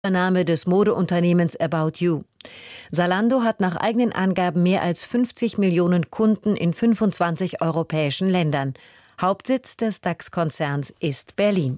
Name des Modeunternehmens About You. Zalando hat nach eigenen Angaben mehr als 50 Millionen Kunden in 25 europäischen Ländern. Hauptsitz des DAX-Konzerns ist Berlin.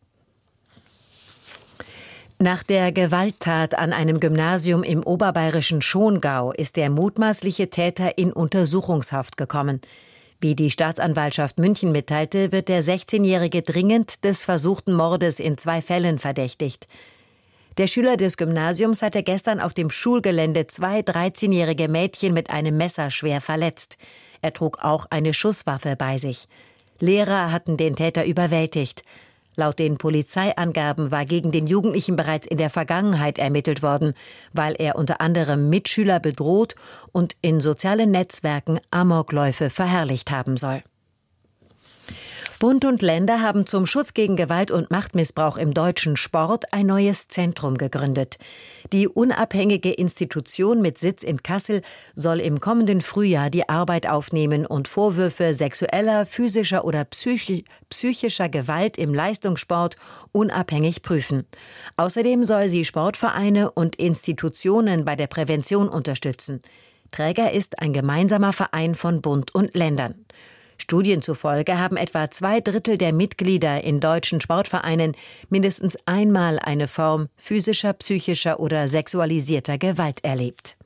Nach der Gewalttat an einem Gymnasium im oberbayerischen Schongau ist der mutmaßliche Täter in Untersuchungshaft gekommen. Wie die Staatsanwaltschaft München mitteilte, wird der 16-Jährige dringend des versuchten Mordes in 2 Fällen verdächtigt. Der Schüler des Gymnasiums hatte gestern auf dem Schulgelände 2 13-jährige Mädchen mit einem Messer schwer verletzt. Er trug auch eine Schusswaffe bei sich. Lehrer hatten den Täter überwältigt. Laut den Polizeiangaben war gegen den Jugendlichen bereits in der Vergangenheit ermittelt worden, weil er unter anderem Mitschüler bedroht und in sozialen Netzwerken Amokläufe verherrlicht haben soll. Bund und Länder haben zum Schutz gegen Gewalt und Machtmissbrauch im deutschen Sport ein neues Zentrum gegründet. Die unabhängige Institution mit Sitz in Kassel soll im kommenden Frühjahr die Arbeit aufnehmen und Vorwürfe sexueller, physischer oder psychischer Gewalt im Leistungssport unabhängig prüfen. Außerdem soll sie Sportvereine und Institutionen bei der Prävention unterstützen. Träger ist ein gemeinsamer Verein von Bund und Ländern. Studien zufolge haben etwa 2/3 der Mitglieder in deutschen Sportvereinen mindestens einmal eine Form physischer, psychischer oder sexualisierter Gewalt erlebt.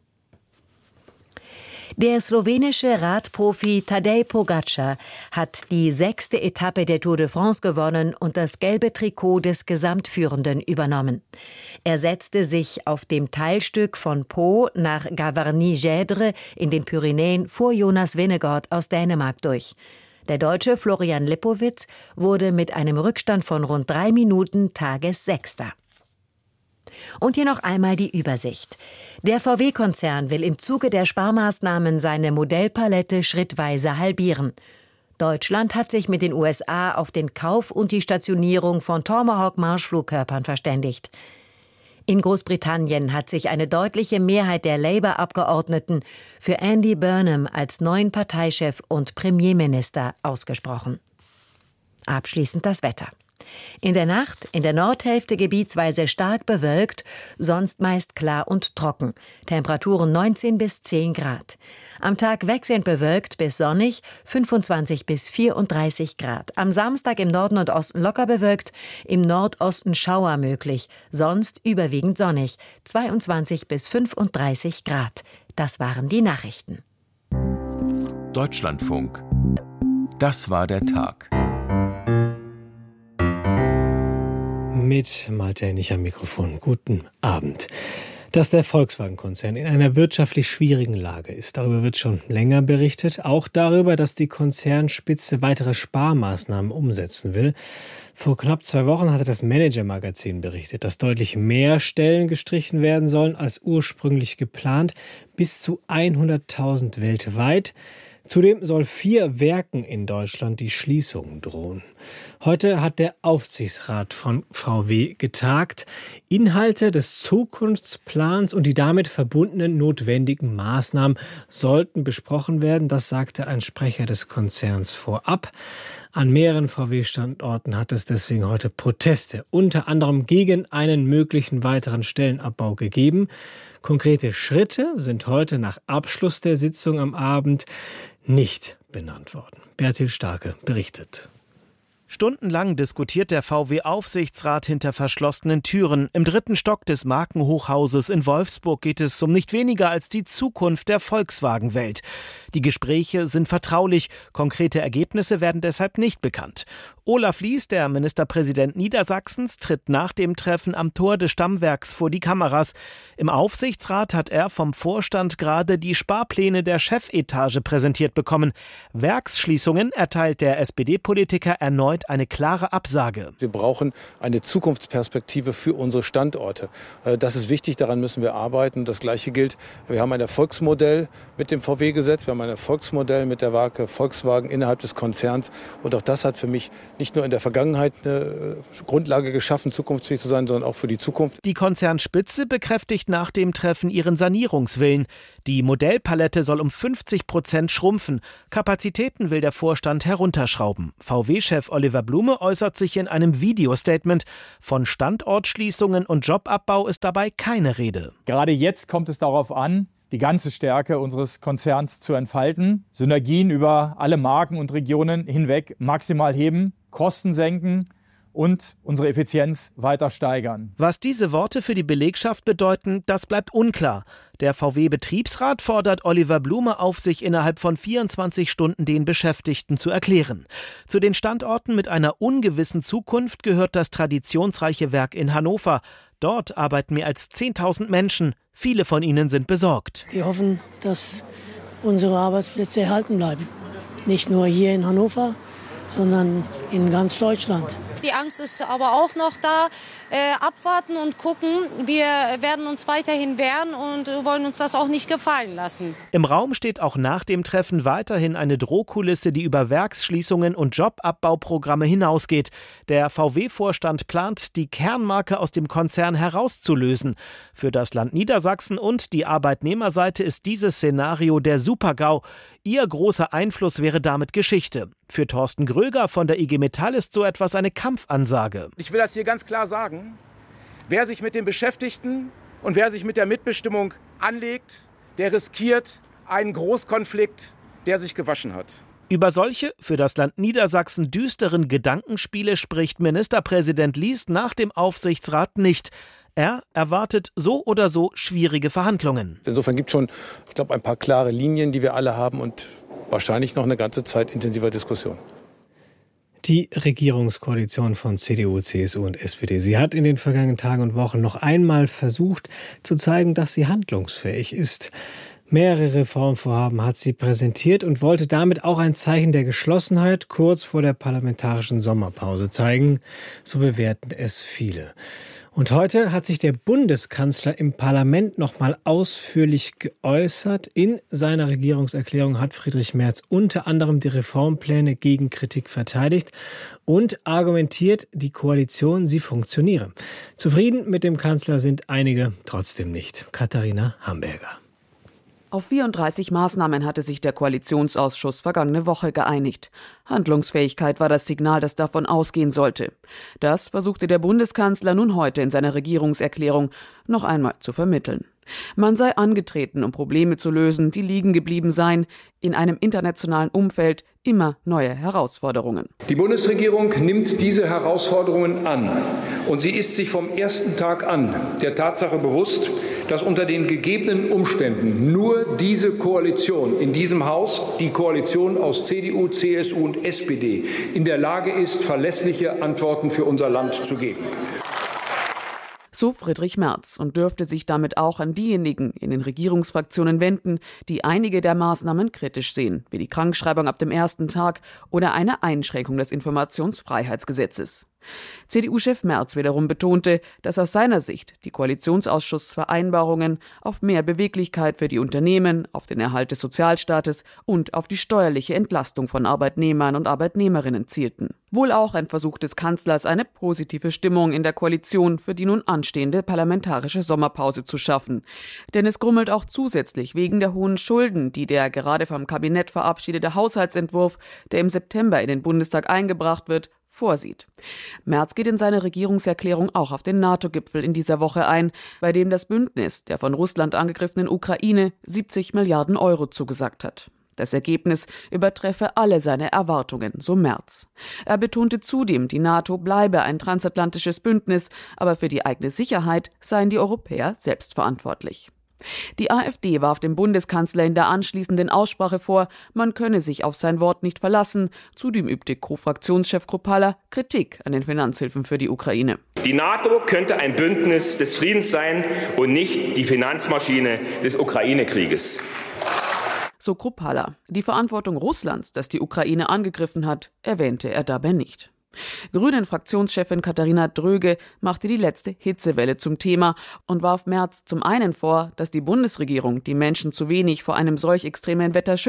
Der slowenische Radprofi Tadej Pogačar hat die 6. Etappe der Tour de France gewonnen und das gelbe Trikot des Gesamtführenden übernommen. Er setzte sich auf dem Teilstück von Pau nach Gavarnie-Gèdre in den Pyrenäen vor Jonas Vingegaard aus Dänemark durch. Der Deutsche Florian Lipowitz wurde mit einem Rückstand von rund 3 Minuten Tagessechster. Und hier noch einmal die Übersicht. Der VW-Konzern will im Zuge der Sparmaßnahmen seine Modellpalette schrittweise halbieren. Deutschland hat sich mit den USA auf den Kauf und die Stationierung von Tomahawk-Marschflugkörpern verständigt. In Großbritannien hat sich eine deutliche Mehrheit der Labour-Abgeordneten für Andy Burnham als neuen Parteichef und Premierminister ausgesprochen. Abschließend das Wetter. In der Nacht in der Nordhälfte gebietsweise stark bewölkt, sonst meist klar und trocken. Temperaturen 19 bis 10 Grad. Am Tag wechselnd bewölkt bis sonnig, 25 bis 34 Grad. Am Samstag im Norden und Osten locker bewölkt, im Nordosten Schauer möglich, sonst überwiegend sonnig, 22 bis 35 Grad. Das waren die Nachrichten. Deutschlandfunk. Das war der Tag. Mit Malte Hennig am Mikrofon. Guten Abend. Dass der Volkswagen-Konzern in einer wirtschaftlich schwierigen Lage ist, darüber wird schon länger berichtet. Auch darüber, dass die Konzernspitze weitere Sparmaßnahmen umsetzen will. Vor knapp 2 Wochen hatte das Manager-Magazin berichtet, dass deutlich mehr Stellen gestrichen werden sollen als ursprünglich geplant. Bis zu 100.000 weltweit. Zudem soll 4 Werken in Deutschland die Schließung drohen. Heute hat der Aufsichtsrat von VW getagt. Inhalte des Zukunftsplans und die damit verbundenen notwendigen Maßnahmen sollten besprochen werden. Das sagte ein Sprecher des Konzerns vorab. An mehreren VW-Standorten hat es deswegen heute Proteste, unter anderem gegen einen möglichen weiteren Stellenabbau gegeben. Konkrete Schritte sind heute nach Abschluss der Sitzung am Abend nicht benannt worden. Bertil Starke berichtet. Stundenlang diskutiert der VW-Aufsichtsrat hinter verschlossenen Türen. Im 3. Stock des Markenhochhauses in Wolfsburg geht es um nicht weniger als die Zukunft der Volkswagen-Welt. Die Gespräche sind vertraulich, konkrete Ergebnisse werden deshalb nicht bekannt. Olaf Lies, der Ministerpräsident Niedersachsens, tritt nach dem Treffen am Tor des Stammwerks vor die Kameras. Im Aufsichtsrat hat er vom Vorstand gerade die Sparpläne der Chefetage präsentiert bekommen. Werksschließungen erteilt der SPD-Politiker erneut eine klare Absage. Wir brauchen eine Zukunftsperspektive für unsere Standorte. Das ist wichtig, daran müssen wir arbeiten. Das Gleiche gilt, wir haben ein Erfolgsmodell mit dem VW-Gesetz, wir haben ein Erfolgsmodell mit der Marke Volkswagen innerhalb des Konzerns und auch das hat für mich nicht nur in der Vergangenheit eine Grundlage geschaffen, zukunftsfähig zu sein, sondern auch für die Zukunft. Die Konzernspitze bekräftigt nach dem Treffen ihren Sanierungswillen. Die Modellpalette soll um 50% schrumpfen. Kapazitäten will der Vorstand herunterschrauben. VW-Chef Oliver Blume äußert sich in einem Videostatement. Von Standortschließungen und Jobabbau ist dabei keine Rede. Gerade jetzt kommt es darauf an, die ganze Stärke unseres Konzerns zu entfalten, Synergien über alle Marken und Regionen hinweg maximal heben, Kosten senken und unsere Effizienz weiter steigern. Was diese Worte für die Belegschaft bedeuten, das bleibt unklar. Der VW-Betriebsrat fordert Oliver Blume auf, sich innerhalb von 24 Stunden den Beschäftigten zu erklären. Zu den Standorten mit einer ungewissen Zukunft gehört das traditionsreiche Werk in Hannover. Dort arbeiten mehr als 10.000 Menschen. Viele von ihnen sind besorgt. Wir hoffen, dass unsere Arbeitsplätze erhalten bleiben. Nicht nur hier in Hannover, sondern in ganz Deutschland. Die Angst ist aber auch noch da. Abwarten und gucken. Wir werden uns weiterhin wehren und wollen uns das auch nicht gefallen lassen. Im Raum steht auch nach dem Treffen weiterhin eine Drohkulisse, die über Werksschließungen und Jobabbauprogramme hinausgeht. Der VW-Vorstand plant, die Kernmarke aus dem Konzern herauszulösen. Für das Land Niedersachsen und die Arbeitnehmerseite ist dieses Szenario der Super-GAU. Ihr großer Einfluss wäre damit Geschichte. Für Thorsten Gröger von der IG Metall ist so etwas eine Kampfansage. Ich will das hier ganz klar sagen. Wer sich mit den Beschäftigten und wer sich mit der Mitbestimmung anlegt, der riskiert einen Großkonflikt, der sich gewaschen hat. Über solche für das Land Niedersachsen düsteren Gedankenspiele spricht Ministerpräsident Lies nach dem Aufsichtsrat nicht. Er erwartet so oder so schwierige Verhandlungen. Insofern gibt es schon, ich glaube, ein paar klare Linien, die wir alle haben und wahrscheinlich noch eine ganze Zeit intensiver Diskussion. Die Regierungskoalition von CDU, CSU und SPD. Sie hat in den vergangenen Tagen und Wochen noch einmal versucht zu zeigen, dass sie handlungsfähig ist. Mehrere Reformvorhaben hat sie präsentiert und wollte damit auch ein Zeichen der Geschlossenheit kurz vor der parlamentarischen Sommerpause zeigen. So bewerten es viele. Und heute hat sich der Bundeskanzler im Parlament noch mal ausführlich geäußert. In seiner Regierungserklärung hat Friedrich Merz unter anderem die Reformpläne gegen Kritik verteidigt und argumentiert, die Koalition, sie funktioniere. Zufrieden mit dem Kanzler sind einige trotzdem nicht. Katharina Hamburger. Auf 34 Maßnahmen hatte sich der Koalitionsausschuss vergangene Woche geeinigt. Handlungsfähigkeit war das Signal, das davon ausgehen sollte. Das versuchte der Bundeskanzler nun heute in seiner Regierungserklärung noch einmal zu vermitteln. Man sei angetreten, um Probleme zu lösen, die liegen geblieben seien, in einem internationalen Umfeld immer neue Herausforderungen. Die Bundesregierung nimmt diese Herausforderungen an und sie ist sich vom ersten Tag an der Tatsache bewusst, dass unter den gegebenen Umständen nur diese Koalition in diesem Haus, die Koalition aus CDU, CSU und SPD, in der Lage ist, verlässliche Antworten für unser Land zu geben. So Friedrich Merz und dürfte sich damit auch an diejenigen in den Regierungsfraktionen wenden, die einige der Maßnahmen kritisch sehen, wie die Krankschreibung ab dem ersten Tag oder eine Einschränkung des Informationsfreiheitsgesetzes. CDU-Chef Merz wiederum betonte, dass aus seiner Sicht die Koalitionsausschussvereinbarungen auf mehr Beweglichkeit für die Unternehmen, auf den Erhalt des Sozialstaates und auf die steuerliche Entlastung von Arbeitnehmern und Arbeitnehmerinnen zielten. Wohl auch ein Versuch des Kanzlers, eine positive Stimmung in der Koalition für die nun anstehende parlamentarische Sommerpause zu schaffen. Denn es grummelt auch zusätzlich wegen der hohen Schulden, die der gerade vom Kabinett verabschiedete Haushaltsentwurf, der im September in den Bundestag eingebracht wird, vorsieht. Merz geht in seiner Regierungserklärung auch auf den NATO-Gipfel in dieser Woche ein, bei dem das Bündnis der von Russland angegriffenen Ukraine 70 Milliarden Euro zugesagt hat. Das Ergebnis übertreffe alle seine Erwartungen, so Merz. Er betonte zudem, die NATO bleibe ein transatlantisches Bündnis, aber für die eigene Sicherheit seien die Europäer selbst verantwortlich. Die AfD warf dem Bundeskanzler in der anschließenden Aussprache vor, man könne sich auf sein Wort nicht verlassen. Zudem übte Co-Fraktionschef Kruppalla Kritik an den Finanzhilfen für die Ukraine. Die NATO könnte ein Bündnis des Friedens sein und nicht die Finanzmaschine des Ukraine-Krieges. So Kruppalla. Die Verantwortung Russlands, das die Ukraine angegriffen hat, erwähnte er dabei nicht. Grünen-Fraktionschefin Katharina Dröge machte die letzte Hitzewelle zum Thema und warf Merz zum einen vor, dass die Bundesregierung die Menschen zu wenig vor einem solch extremen Wetter schützt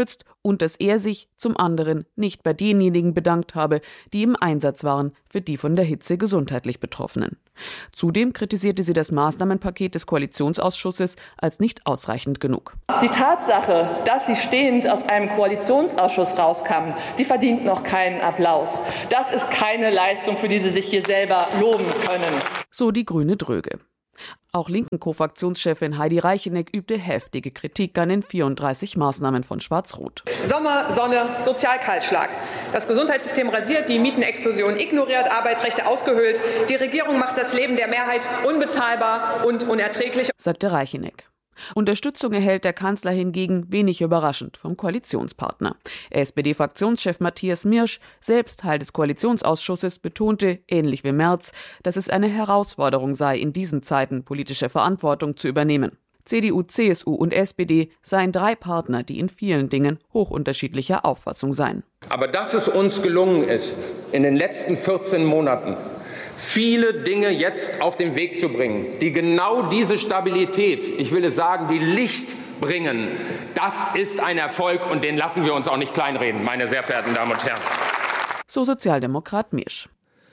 und dass er sich zum anderen nicht bei denjenigen bedankt habe, die im Einsatz waren für die von der Hitze gesundheitlich Betroffenen. Zudem kritisierte sie das Maßnahmenpaket des Koalitionsausschusses als nicht ausreichend genug. Die Tatsache, dass sie stehend aus einem Koalitionsausschuss rauskamen, die verdient noch keinen Applaus. Das ist keine Leistung, für die sie sich hier selber loben können. So die Grüne Dröge. Auch Linken-Co-Fraktionschefin Heidi Reicheneck übte heftige Kritik an den 34 Maßnahmen von Schwarz-Rot. Sommer, Sonne, Sozialkahlschlag. Das Gesundheitssystem rasiert, die Mietenexplosion ignoriert, Arbeitsrechte ausgehöhlt. Die Regierung macht das Leben der Mehrheit unbezahlbar und unerträglich, sagte Reicheneck. Unterstützung erhält der Kanzler hingegen wenig überraschend vom Koalitionspartner. SPD-Fraktionschef Matthias Mirsch, selbst Teil des Koalitionsausschusses, betonte, ähnlich wie Merz, dass es eine Herausforderung sei, in diesen Zeiten politische Verantwortung zu übernehmen. CDU, CSU und SPD seien 3 Partner, die in vielen Dingen hochunterschiedlicher Auffassung seien. Aber dass es uns gelungen ist, in den letzten 14 Monaten viele Dinge jetzt auf den Weg zu bringen, die genau diese Stabilität, ich will es sagen, die Licht bringen, das ist ein Erfolg und den lassen wir uns auch nicht kleinreden, meine sehr verehrten Damen und Herren. So Sozialdemokrat Mirsch.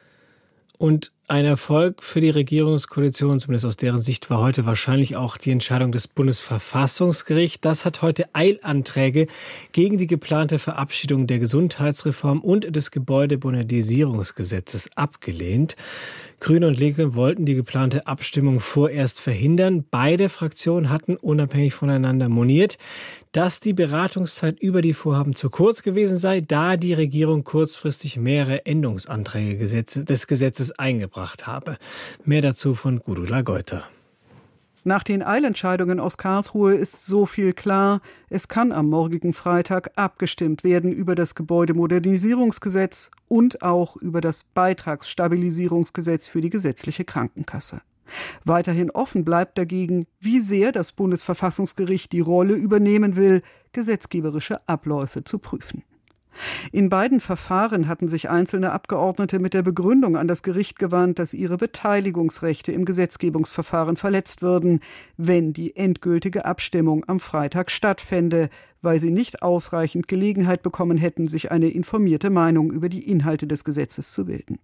Und ein Erfolg für die Regierungskoalition, zumindest aus deren Sicht, war heute wahrscheinlich auch die Entscheidung des Bundesverfassungsgerichts. Das hat heute Eilanträge gegen die geplante Verabschiedung der Gesundheitsreform und des Gebäudemodernisierungsgesetzes abgelehnt. Grüne und Linke wollten die geplante Abstimmung vorerst verhindern. Beide Fraktionen hatten unabhängig voneinander moniert, dass die Beratungszeit über die Vorhaben zu kurz gewesen sei, da die Regierung kurzfristig mehrere Änderungsanträge des Gesetzes eingebracht habe. Mehr dazu von Gudula Geuter. Nach den Eilentscheidungen aus Karlsruhe ist so viel klar, es kann am morgigen Freitag abgestimmt werden über das Gebäudemodernisierungsgesetz und auch über das Beitragsstabilisierungsgesetz für die gesetzliche Krankenkasse. Weiterhin offen bleibt dagegen, wie sehr das Bundesverfassungsgericht die Rolle übernehmen will, gesetzgeberische Abläufe zu prüfen. In beiden Verfahren hatten sich einzelne Abgeordnete mit der Begründung an das Gericht gewandt, dass ihre Beteiligungsrechte im Gesetzgebungsverfahren verletzt würden, wenn die endgültige Abstimmung am Freitag stattfände, weil sie nicht ausreichend Gelegenheit bekommen hätten, sich eine informierte Meinung über die Inhalte des Gesetzes zu bilden.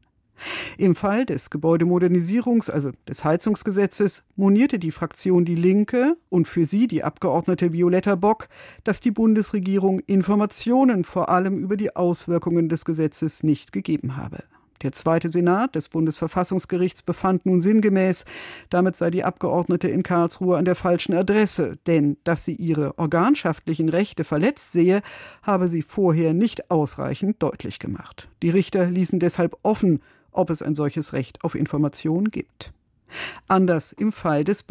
Im Fall des Gebäudemodernisierungs-, also des Heizungsgesetzes, monierte die Fraktion Die Linke und für sie die Abgeordnete Violetta Bock, dass die Bundesregierung Informationen vor allem über die Auswirkungen des Gesetzes nicht gegeben habe. Der zweite Senat des Bundesverfassungsgerichts befand nun sinngemäß, damit sei die Abgeordnete in Karlsruhe an der falschen Adresse, denn dass sie ihre organschaftlichen Rechte verletzt sehe, habe sie vorher nicht ausreichend deutlich gemacht. Die Richter ließen deshalb offen, ob es ein solches Recht auf Information gibt. Anders im Fall des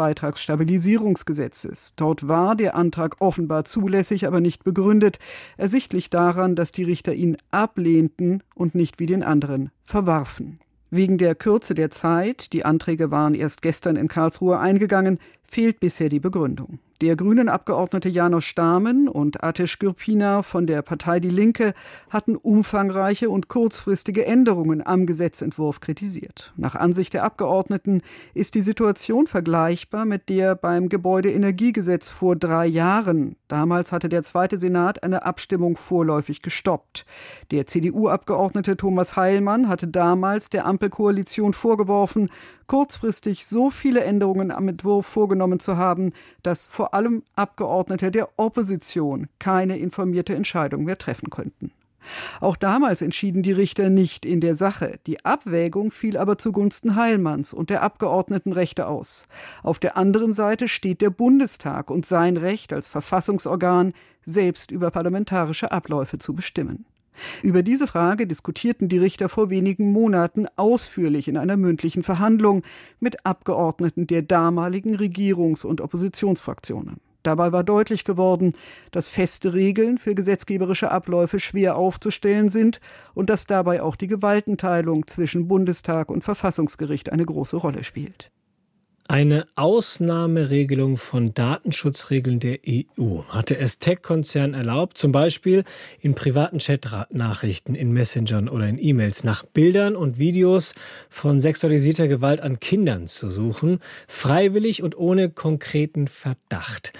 Beitragsstabilisierungsgesetzes. Dort war der Antrag offenbar zulässig, aber nicht begründet, ersichtlich daran, dass die Richter ihn ablehnten und nicht wie den anderen verwarfen. Wegen der Kürze der Zeit, die Anträge waren erst gestern in Karlsruhe eingegangen, fehlt bisher die Begründung. Der Grünen-Abgeordnete János Stamen und Ateş Gürpınar von der Partei Die Linke hatten umfangreiche und kurzfristige Änderungen am Gesetzentwurf kritisiert. Nach Ansicht der Abgeordneten ist die Situation vergleichbar mit der beim Gebäudeenergiegesetz vor 3 Jahren. Damals hatte der zweite Senat eine Abstimmung vorläufig gestoppt. Der CDU-Abgeordnete Thomas Heilmann hatte damals der Ampelkoalition vorgeworfen, kurzfristig so viele Änderungen am Entwurf vorgenommen zu haben, dass vor allem Abgeordnete der Opposition keine informierte Entscheidung mehr treffen könnten. Auch damals entschieden die Richter nicht in der Sache. Die Abwägung fiel aber zugunsten Heilmanns und der Abgeordnetenrechte aus. Auf der anderen Seite steht der Bundestag und sein Recht als Verfassungsorgan, selbst über parlamentarische Abläufe zu bestimmen. Über diese Frage diskutierten die Richter vor wenigen Monaten ausführlich in einer mündlichen Verhandlung mit Abgeordneten der damaligen Regierungs- und Oppositionsfraktionen. Dabei war deutlich geworden, dass feste Regeln für gesetzgeberische Abläufe schwer aufzustellen sind und dass dabei auch die Gewaltenteilung zwischen Bundestag und Verfassungsgericht eine große Rolle spielt. Eine Ausnahmeregelung von Datenschutzregeln der EU hatte es Tech-Konzernen erlaubt, zum Beispiel in privaten Chat-Nachrichten, in Messengern oder in E-Mails nach Bildern und Videos von sexualisierter Gewalt an Kindern zu suchen, freiwillig und ohne konkreten Verdacht.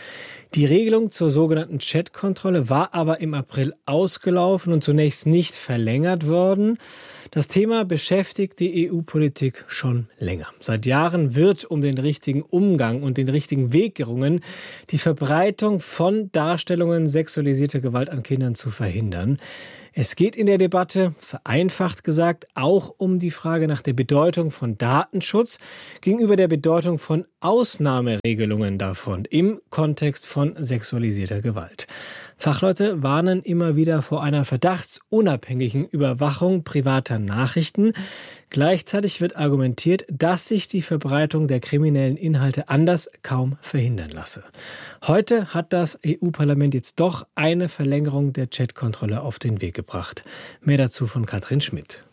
Die Regelung zur sogenannten Chatkontrolle war aber im April ausgelaufen und zunächst nicht verlängert worden. Das Thema beschäftigt die EU-Politik schon länger. Seit Jahren wird um den richtigen Umgang und den richtigen Weg gerungen, die Verbreitung von Darstellungen sexualisierter Gewalt an Kindern zu verhindern. Es geht in der Debatte, vereinfacht gesagt, auch um die Frage nach der Bedeutung von Datenschutz gegenüber der Bedeutung von Ausnahmeregelungen davon im Kontext von sexualisierter Gewalt. Fachleute warnen immer wieder vor einer verdachtsunabhängigen Überwachung privater Nachrichten. Gleichzeitig wird argumentiert, dass sich die Verbreitung der kriminellen Inhalte anders kaum verhindern lasse. Heute hat das EU-Parlament jetzt doch eine Verlängerung der Chatkontrolle auf den Weg gebracht. Mehr dazu von Katrin Schmidt.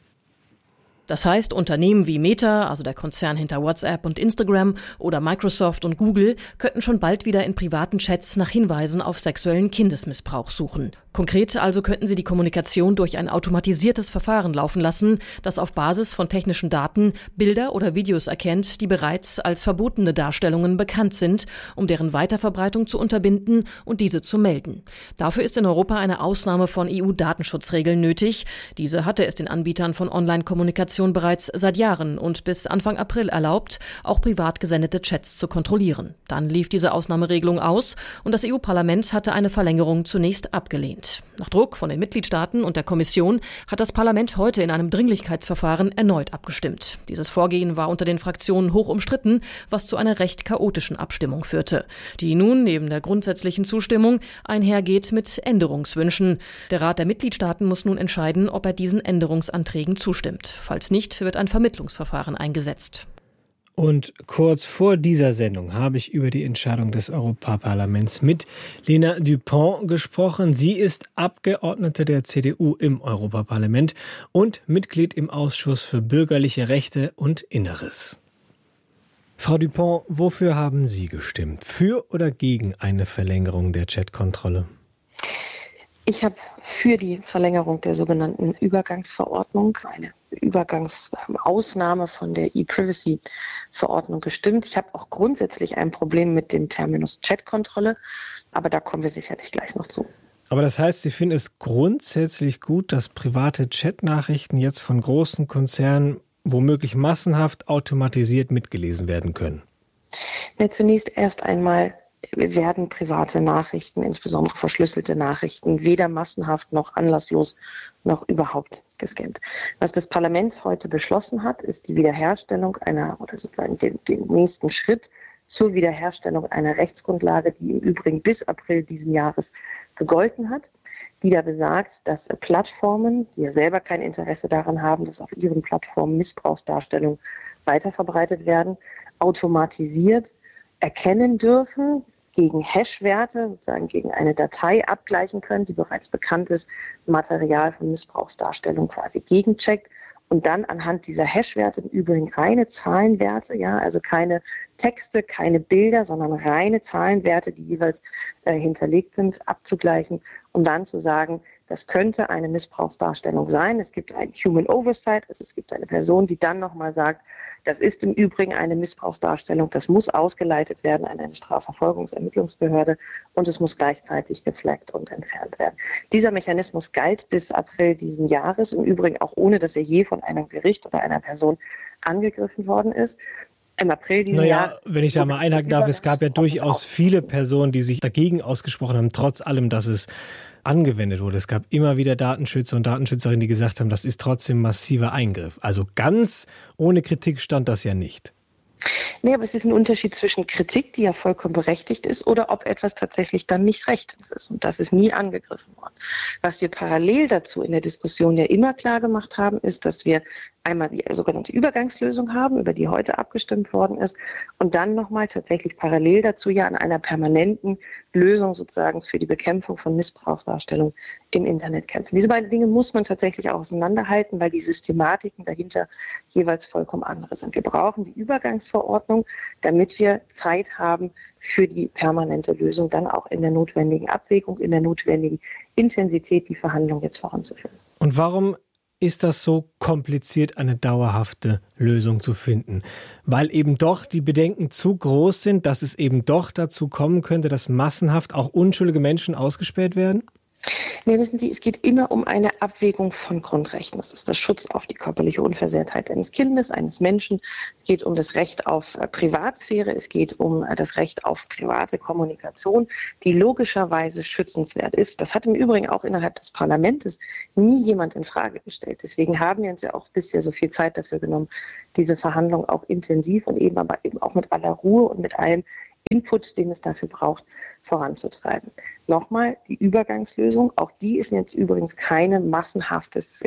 Das heißt, Unternehmen wie Meta, also der Konzern hinter WhatsApp und Instagram, oder Microsoft und Google könnten schon bald wieder in privaten Chats nach Hinweisen auf sexuellen Kindesmissbrauch suchen. Konkret also könnten sie die Kommunikation durch ein automatisiertes Verfahren laufen lassen, das auf Basis von technischen Daten Bilder oder Videos erkennt, die bereits als verbotene Darstellungen bekannt sind, um deren Weiterverbreitung zu unterbinden und diese zu melden. Dafür ist in Europa eine Ausnahme von EU-Datenschutzregeln nötig. Diese hatte es den Anbietern von Online-Kommunikation bereits seit Jahren und bis Anfang April erlaubt, auch privat gesendete Chats zu kontrollieren. Dann lief diese Ausnahmeregelung aus und das EU-Parlament hatte eine Verlängerung zunächst abgelehnt. Nach Druck von den Mitgliedstaaten und der Kommission hat das Parlament heute in einem Dringlichkeitsverfahren erneut abgestimmt. Dieses Vorgehen war unter den Fraktionen hoch umstritten, was zu einer recht chaotischen Abstimmung führte, die nun neben der grundsätzlichen Zustimmung einhergeht mit Änderungswünschen. Der Rat der Mitgliedstaaten muss nun entscheiden, ob er diesen Änderungsanträgen zustimmt. Falls nicht, wird ein Vermittlungsverfahren eingesetzt. Und kurz vor dieser Sendung habe ich über die Entscheidung des Europaparlaments mit Lena Dupont gesprochen. Sie ist Abgeordnete der CDU im Europaparlament und Mitglied im Ausschuss für bürgerliche Rechte und Inneres. Frau Dupont, wofür haben Sie gestimmt? Für oder gegen eine Verlängerung der Chatkontrolle? Ich habe für die Verlängerung der sogenannten Übergangsverordnung, eine Übergangsausnahme von der E-Privacy-Verordnung gestimmt. Ich habe auch grundsätzlich ein Problem mit dem Terminus Chatkontrolle, aber da kommen wir sicherlich gleich noch zu. Aber das heißt, Sie finden es grundsätzlich gut, dass private Chatnachrichten jetzt von großen Konzernen womöglich massenhaft automatisiert mitgelesen werden können? Ja, zunächst erst einmal werden private Nachrichten, insbesondere verschlüsselte Nachrichten, weder massenhaft noch anlasslos noch überhaupt gescannt. Was das Parlament heute beschlossen hat, ist die Wiederherstellung den nächsten Schritt zur Wiederherstellung einer Rechtsgrundlage, die im Übrigen bis April diesen Jahres gegolten hat, die da besagt, dass Plattformen, die ja selber kein Interesse daran haben, dass auf ihren Plattformen Missbrauchsdarstellungen weiterverbreitet werden, automatisiert erkennen dürfen, gegen Hash-Werte, sozusagen gegen eine Datei abgleichen können, die bereits bekannt ist, Material von Missbrauchsdarstellung quasi gegencheckt und dann anhand dieser Hash-Werte, im Übrigen reine Zahlenwerte, ja, also keine Texte, keine Bilder, sondern reine Zahlenwerte, die jeweils hinterlegt sind, abzugleichen, um dann zu sagen, das könnte eine Missbrauchsdarstellung sein. Es gibt ein Human Oversight, also es gibt eine Person, die dann nochmal sagt, das ist im Übrigen eine Missbrauchsdarstellung, das muss ausgeleitet werden an eine Strafverfolgungsermittlungsbehörde und es muss gleichzeitig geflaggt und entfernt werden. Dieser Mechanismus galt bis April diesen Jahres, im Übrigen auch ohne, dass er je von einem Gericht oder einer Person angegriffen worden ist. Im April diesen Jahres. Wenn ich da mal einhaken darf, es gab ja durchaus viele Personen, die sich dagegen ausgesprochen haben, trotz allem, dass es angewendet wurde. Es gab immer wieder Datenschützer und Datenschützerinnen, die gesagt haben, das ist trotzdem massiver Eingriff. Also ganz ohne Kritik stand das ja nicht. Nee, aber es ist ein Unterschied zwischen Kritik, die ja vollkommen berechtigt ist, oder ob etwas tatsächlich dann nicht rechtens ist. Und das ist nie angegriffen worden. Was wir parallel dazu in der Diskussion ja immer klar gemacht haben, ist, dass wir einmal die sogenannte Übergangslösung haben, über die heute abgestimmt worden ist, und dann nochmal tatsächlich parallel dazu ja an einer permanenten Lösung sozusagen für die Bekämpfung von Missbrauchsdarstellung im Internet kämpfen. Diese beiden Dinge muss man tatsächlich auch auseinanderhalten, weil die Systematiken dahinter jeweils vollkommen andere sind. Wir brauchen die Übergangsverordnung, damit wir Zeit haben für die permanente Lösung, dann auch in der notwendigen Abwägung, in der notwendigen Intensität die Verhandlungen jetzt voranzuführen. Und warum ist das so kompliziert, eine dauerhafte Lösung zu finden? Weil eben doch die Bedenken zu groß sind, dass es eben doch dazu kommen könnte, dass massenhaft auch unschuldige Menschen ausgespäht werden? Nee, wissen Sie, es geht immer um eine Abwägung von Grundrechten. Das ist der Schutz auf die körperliche Unversehrtheit eines Kindes, eines Menschen. Es geht um das Recht auf Privatsphäre. Es geht um das Recht auf private Kommunikation, die logischerweise schützenswert ist. Das hat im Übrigen auch innerhalb des Parlaments nie jemand in Frage gestellt. Deswegen haben wir uns ja auch bisher so viel Zeit dafür genommen, diese Verhandlungen auch intensiv und eben aber eben auch mit aller Ruhe und mit allem Input, den es dafür braucht, voranzutreiben. Nochmal, die Übergangslösung, auch die ist jetzt übrigens lässt kein massenhaftes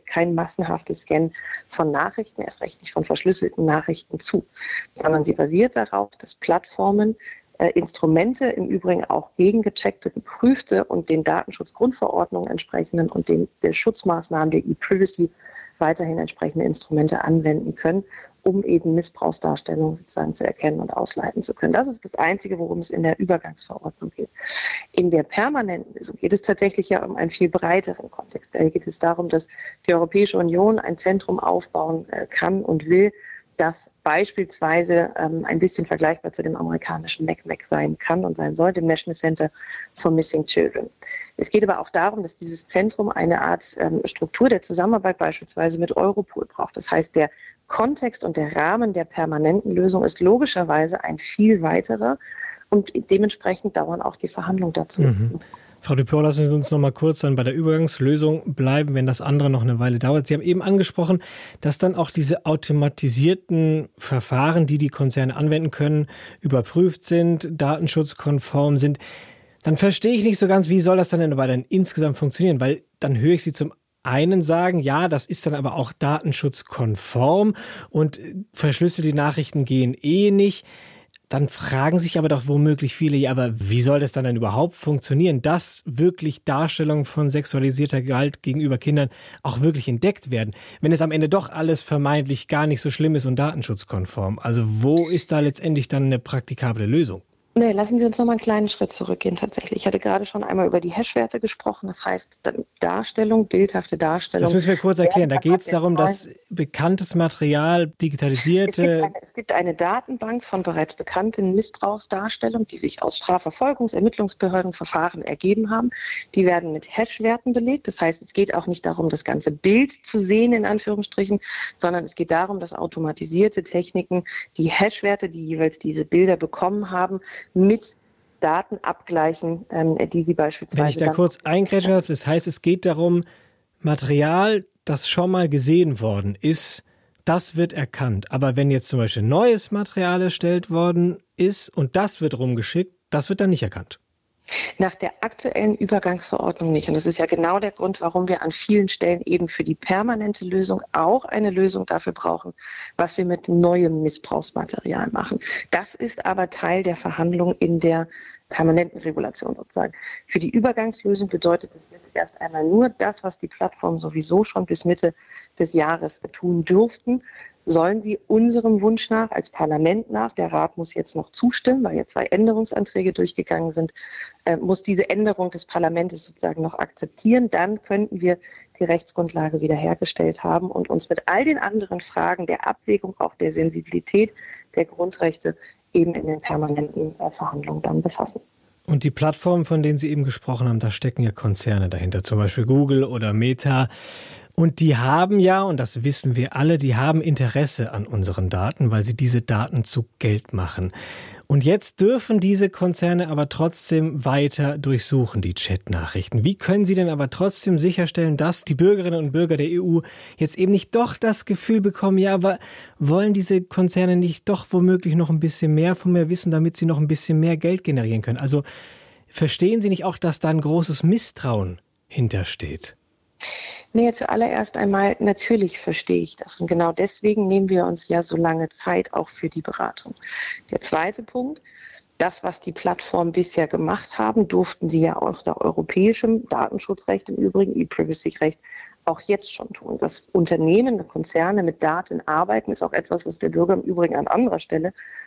Scannen von Nachrichten, erst recht nicht von verschlüsselten Nachrichten zu, sondern sie basiert darauf, dass Plattformen Instrumente, im Übrigen auch gegengecheckte, geprüfte und den Datenschutzgrundverordnungen entsprechenden und der Schutzmaßnahmen der E-Privacy weiterhin entsprechende Instrumente anwenden können, um eben Missbrauchsdarstellungen sozusagen zu erkennen und ausleiten zu können. Das ist das Einzige, worum es in der Übergangsverordnung geht. In der permanenten Lösung geht es tatsächlich ja um einen viel breiteren Kontext. Da geht es darum, dass die Europäische Union ein Zentrum aufbauen kann und will, das beispielsweise ein bisschen vergleichbar zu dem amerikanischen NCMEC sein kann und sein soll, dem National Center for Missing Children. Es geht aber auch darum, dass dieses Zentrum eine Art Struktur der Zusammenarbeit beispielsweise mit Europol braucht. Das heißt, der Kontext und der Rahmen der permanenten Lösung ist logischerweise ein viel weiterer und dementsprechend dauern auch die Verhandlungen dazu. Frau Dupont, lassen Sie uns noch mal kurz dann bei der Übergangslösung bleiben, wenn das andere noch eine Weile dauert. Sie haben eben angesprochen, dass dann auch diese automatisierten Verfahren, die die Konzerne anwenden können, überprüft sind, datenschutzkonform sind. Dann verstehe ich nicht so ganz, wie soll das dann aber dann insgesamt funktionieren? Weil dann höre ich Sie zum einen sagen, ja, das ist dann aber auch datenschutzkonform und verschlüsselte Nachrichten gehen nicht. Dann fragen sich aber doch womöglich viele, ja, aber wie soll das dann überhaupt funktionieren, dass wirklich Darstellungen von sexualisierter Gewalt gegenüber Kindern auch wirklich entdeckt werden, wenn es am Ende doch alles vermeintlich gar nicht so schlimm ist und datenschutzkonform? Also wo ist da letztendlich dann eine praktikable Lösung? Nee, lassen Sie uns noch mal einen kleinen Schritt zurückgehen tatsächlich. Ich hatte gerade schon einmal über die Hashwerte gesprochen. Das heißt, Darstellung, bildhafte Darstellung. Das müssen wir kurz erklären. Da geht es darum, dass bekanntes Material, digitalisierte... Es gibt eine Datenbank von bereits bekannten Missbrauchsdarstellungen, die sich aus Strafverfolgungs-, Ermittlungsbehörden, Verfahren ergeben haben. Die werden mit Hashwerten belegt. Das heißt, es geht auch nicht darum, das ganze Bild zu sehen, in Anführungsstrichen, sondern es geht darum, dass automatisierte Techniken die Hashwerte, die jeweils diese Bilder bekommen haben, mit Daten abgleichen, die sie beispielsweise... Wenn ich da kurz eingrätschen darf, das heißt, es geht darum, Material, das schon mal gesehen worden ist, das wird erkannt. Aber wenn jetzt zum Beispiel neues Material erstellt worden ist und das wird rumgeschickt, das wird dann nicht erkannt. Nach der aktuellen Übergangsverordnung nicht. Und das ist ja genau der Grund, warum wir an vielen Stellen eben für die permanente Lösung auch eine Lösung dafür brauchen, was wir mit neuem Missbrauchsmaterial machen. Das ist aber Teil der Verhandlungen in der permanenten Regulation sozusagen. Für die Übergangslösung bedeutet das jetzt erst einmal nur das, was die Plattformen sowieso schon bis Mitte des Jahres tun durften, sollen sie unserem Wunsch nach, als Parlament nach, der Rat muss jetzt noch zustimmen, weil jetzt 2 Änderungsanträge durchgegangen sind, muss diese Änderung des Parlaments sozusagen noch akzeptieren. Dann könnten wir die Rechtsgrundlage wiederhergestellt haben und uns mit all den anderen Fragen der Abwägung, auch der Sensibilität der Grundrechte eben in den permanenten Verhandlungen dann befassen. Und die Plattformen, von denen Sie eben gesprochen haben, da stecken ja Konzerne dahinter, zum Beispiel Google oder Meta. Und die haben ja, und das wissen wir alle, die haben Interesse an unseren Daten, weil sie diese Daten zu Geld machen. Und jetzt dürfen diese Konzerne aber trotzdem weiter durchsuchen, die Chatnachrichten. Wie können Sie denn aber trotzdem sicherstellen, dass die Bürgerinnen und Bürger der EU jetzt eben nicht doch das Gefühl bekommen, ja, aber wollen diese Konzerne nicht doch womöglich noch ein bisschen mehr von mir wissen, damit sie noch ein bisschen mehr Geld generieren können? Also verstehen Sie nicht auch, dass da ein großes Misstrauen hintersteht? Nee, zuallererst einmal, natürlich verstehe ich das. Und genau deswegen nehmen wir uns ja so lange Zeit auch für die Beratung. Der zweite Punkt, das, was die Plattformen bisher gemacht haben, durften sie ja auch nach europäischem Datenschutzrecht, im Übrigen E-Privacy-Recht, auch jetzt schon tun. Dass Unternehmen, Konzerne mit Daten arbeiten, ist auch etwas, was der Bürger im Übrigen an anderer Stelle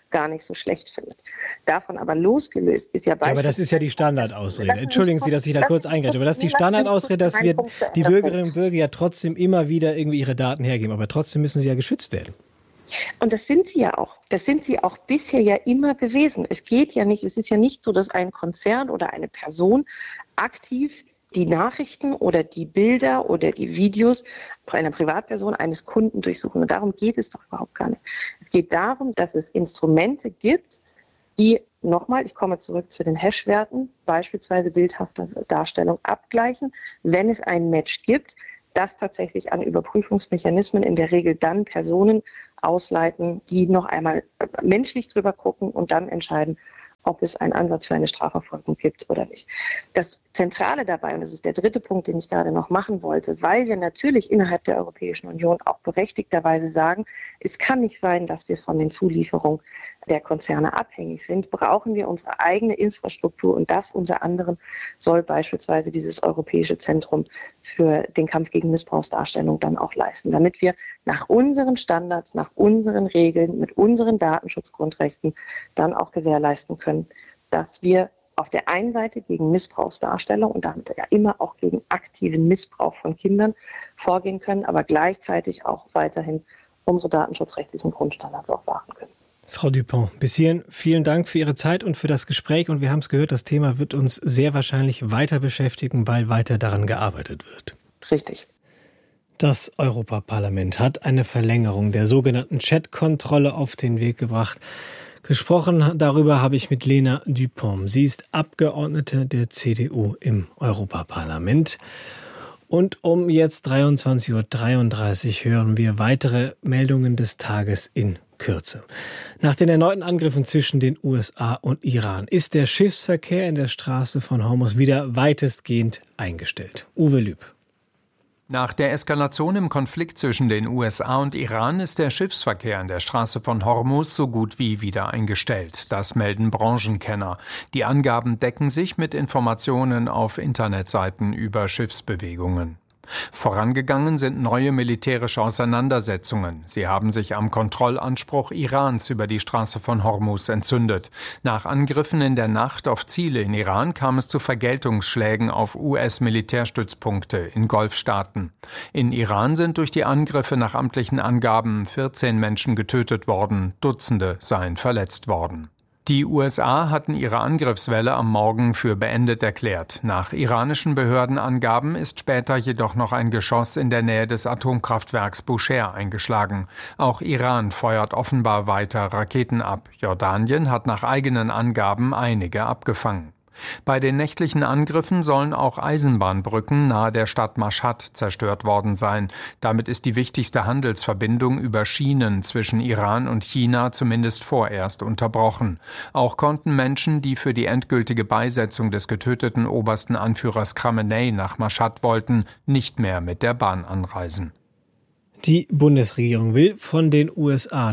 gar nicht so schlecht findet. Davon aber losgelöst ist ja beispielsweise... Aber das ist ja die Standardausrede. Entschuldigen Sie, dass ich da kurz eingreife, aber das ist die Standardausrede, dass wir die Bürgerinnen und Bürger ja trotzdem immer wieder irgendwie ihre Daten hergeben. Aber trotzdem müssen sie ja geschützt werden. Und das sind sie ja auch. Das sind sie auch bisher ja immer gewesen. Es ist ja nicht so, dass ein Konzern oder eine Person aktiv die Nachrichten oder die Bilder oder die Videos einer Privatperson, eines Kunden durchsuchen. Und darum geht es doch überhaupt gar nicht. Es geht darum, dass es Instrumente gibt, die, nochmal, ich komme zurück zu den Hash-Werten, beispielsweise bildhafte Darstellung abgleichen, wenn es ein Match gibt, das tatsächlich an Überprüfungsmechanismen in der Regel dann Personen ausleiten, die noch einmal menschlich drüber gucken und dann entscheiden, ob es einen Ansatz für eine Strafverfolgung gibt oder nicht. Das Zentrale dabei, und das ist der dritte Punkt, den ich gerade noch machen wollte, weil wir natürlich innerhalb der Europäischen Union auch berechtigterweise sagen, es kann nicht sein, dass wir von den Zulieferungen der Konzerne abhängig sind, brauchen wir unsere eigene Infrastruktur und das unter anderem soll beispielsweise dieses Europäische Zentrum für den Kampf gegen Missbrauchsdarstellung dann auch leisten, damit wir nach unseren Standards, nach unseren Regeln, mit unseren Datenschutzgrundrechten dann auch gewährleisten können, dass wir auf der einen Seite gegen Missbrauchsdarstellung und damit ja immer auch gegen aktiven Missbrauch von Kindern vorgehen können, aber gleichzeitig auch weiterhin unsere datenschutzrechtlichen Grundstandards auch wahren können. Frau Dupont, bis hierhin vielen Dank für Ihre Zeit und für das Gespräch. Und wir haben es gehört, das Thema wird uns sehr wahrscheinlich weiter beschäftigen, weil weiter daran gearbeitet wird. Richtig. Das Europaparlament hat eine Verlängerung der sogenannten Chat-Kontrolle auf den Weg gebracht. Gesprochen darüber habe ich mit Lena Dupont. Sie ist Abgeordnete der CDU im Europaparlament. Und um jetzt 23.33 Uhr hören wir weitere Meldungen des Tages in Kürze. Nach den erneuten Angriffen zwischen den USA und Iran ist der Schiffsverkehr in der Straße von Hormuz wieder weitestgehend eingestellt. Uwe Lüb. Nach der Eskalation im Konflikt zwischen den USA und Iran ist der Schiffsverkehr in der Straße von Hormuz so gut wie wieder eingestellt. Das melden Branchenkenner. Die Angaben decken sich mit Informationen auf Internetseiten über Schiffsbewegungen. Vorangegangen sind neue militärische Auseinandersetzungen. Sie haben sich am Kontrollanspruch Irans über die Straße von Hormuz entzündet. Nach Angriffen in der Nacht auf Ziele in Iran kam es zu Vergeltungsschlägen auf US-Militärstützpunkte in Golfstaaten. In Iran sind durch die Angriffe nach amtlichen Angaben 14 Menschen getötet worden, Dutzende seien verletzt worden. Die USA hatten ihre Angriffswelle am Morgen für beendet erklärt. Nach iranischen Behördenangaben ist später jedoch noch ein Geschoss in der Nähe des Atomkraftwerks Bushehr eingeschlagen. Auch Iran feuert offenbar weiter Raketen ab. Jordanien hat nach eigenen Angaben einige abgefangen. Bei den nächtlichen Angriffen sollen auch Eisenbahnbrücken nahe der Stadt Mashhad zerstört worden sein. Damit ist die wichtigste Handelsverbindung über Schienen zwischen Iran und China zumindest vorerst unterbrochen. Auch konnten Menschen, die für die endgültige Beisetzung des getöteten obersten Anführers Khamenei nach Mashhad wollten, nicht mehr mit der Bahn anreisen. Die Bundesregierung will von den USA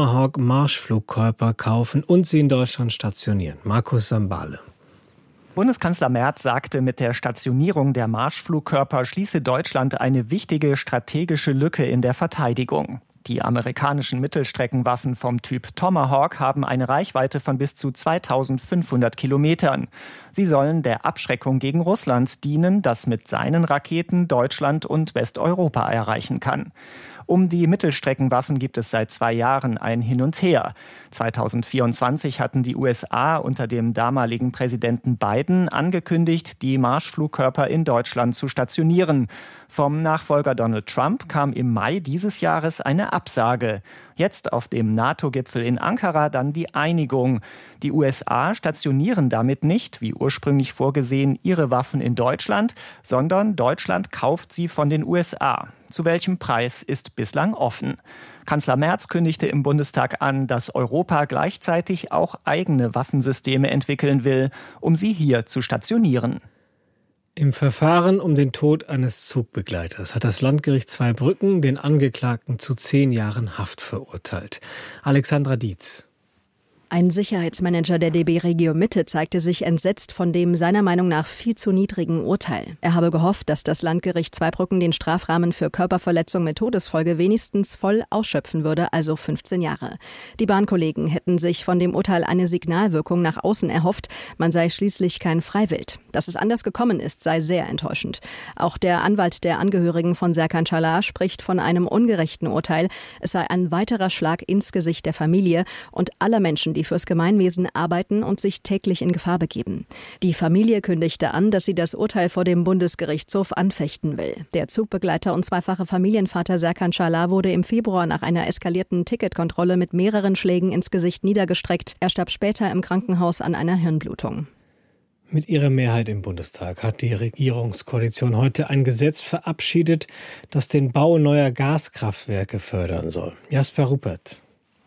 Tomahawk-Marschflugkörper kaufen und sie in Deutschland stationieren. Markus Sambale. Bundeskanzler Merz sagte, mit der Stationierung der Marschflugkörper schließe Deutschland eine wichtige strategische Lücke in der Verteidigung. Die amerikanischen Mittelstreckenwaffen vom Typ Tomahawk haben eine Reichweite von bis zu 2500 Kilometern. Sie sollen der Abschreckung gegen Russland dienen, das mit seinen Raketen Deutschland und Westeuropa erreichen kann. Um die Mittelstreckenwaffen gibt es seit 2 Jahren ein Hin und Her. 2024 hatten die USA unter dem damaligen Präsidenten Biden angekündigt, die Marschflugkörper in Deutschland zu stationieren. Vom Nachfolger Donald Trump kam im Mai dieses Jahres eine Absage. Jetzt auf dem NATO-Gipfel in Ankara dann die Einigung. Die USA stationieren damit nicht, wie ursprünglich vorgesehen, ihre Waffen in Deutschland, sondern Deutschland kauft sie von den USA. Zu welchem Preis ist bislang offen. Kanzler Merz kündigte im Bundestag an, dass Europa gleichzeitig auch eigene Waffensysteme entwickeln will, um sie hier zu stationieren. Im Verfahren um den Tod eines Zugbegleiters hat das Landgericht Zweibrücken den Angeklagten zu 10 Jahren Haft verurteilt. Alexandra Dietz. Ein Sicherheitsmanager der DB Regio Mitte zeigte sich entsetzt von dem seiner Meinung nach viel zu niedrigen Urteil. Er habe gehofft, dass das Landgericht Zweibrücken den Strafrahmen für Körperverletzung mit Todesfolge wenigstens voll ausschöpfen würde, also 15 Jahre. Die Bahnkollegen hätten sich von dem Urteil eine Signalwirkung nach außen erhofft, man sei schließlich kein Freiwild. Dass es anders gekommen ist, sei sehr enttäuschend. Auch der Anwalt der Angehörigen von Serkan Çalar spricht von einem ungerechten Urteil. Es sei ein weiterer Schlag ins Gesicht der Familie und aller Menschen, die fürs Gemeinwesen arbeiten und sich täglich in Gefahr begeben. Die Familie kündigte an, dass sie das Urteil vor dem Bundesgerichtshof anfechten will. Der Zugbegleiter und zweifache Familienvater Serkan Çalar wurde im Februar nach einer eskalierten Ticketkontrolle mit mehreren Schlägen ins Gesicht niedergestreckt. Er starb später im Krankenhaus an einer Hirnblutung. Mit ihrer Mehrheit im Bundestag hat die Regierungskoalition heute ein Gesetz verabschiedet, das den Bau neuer Gaskraftwerke fördern soll. Jasper Ruppert.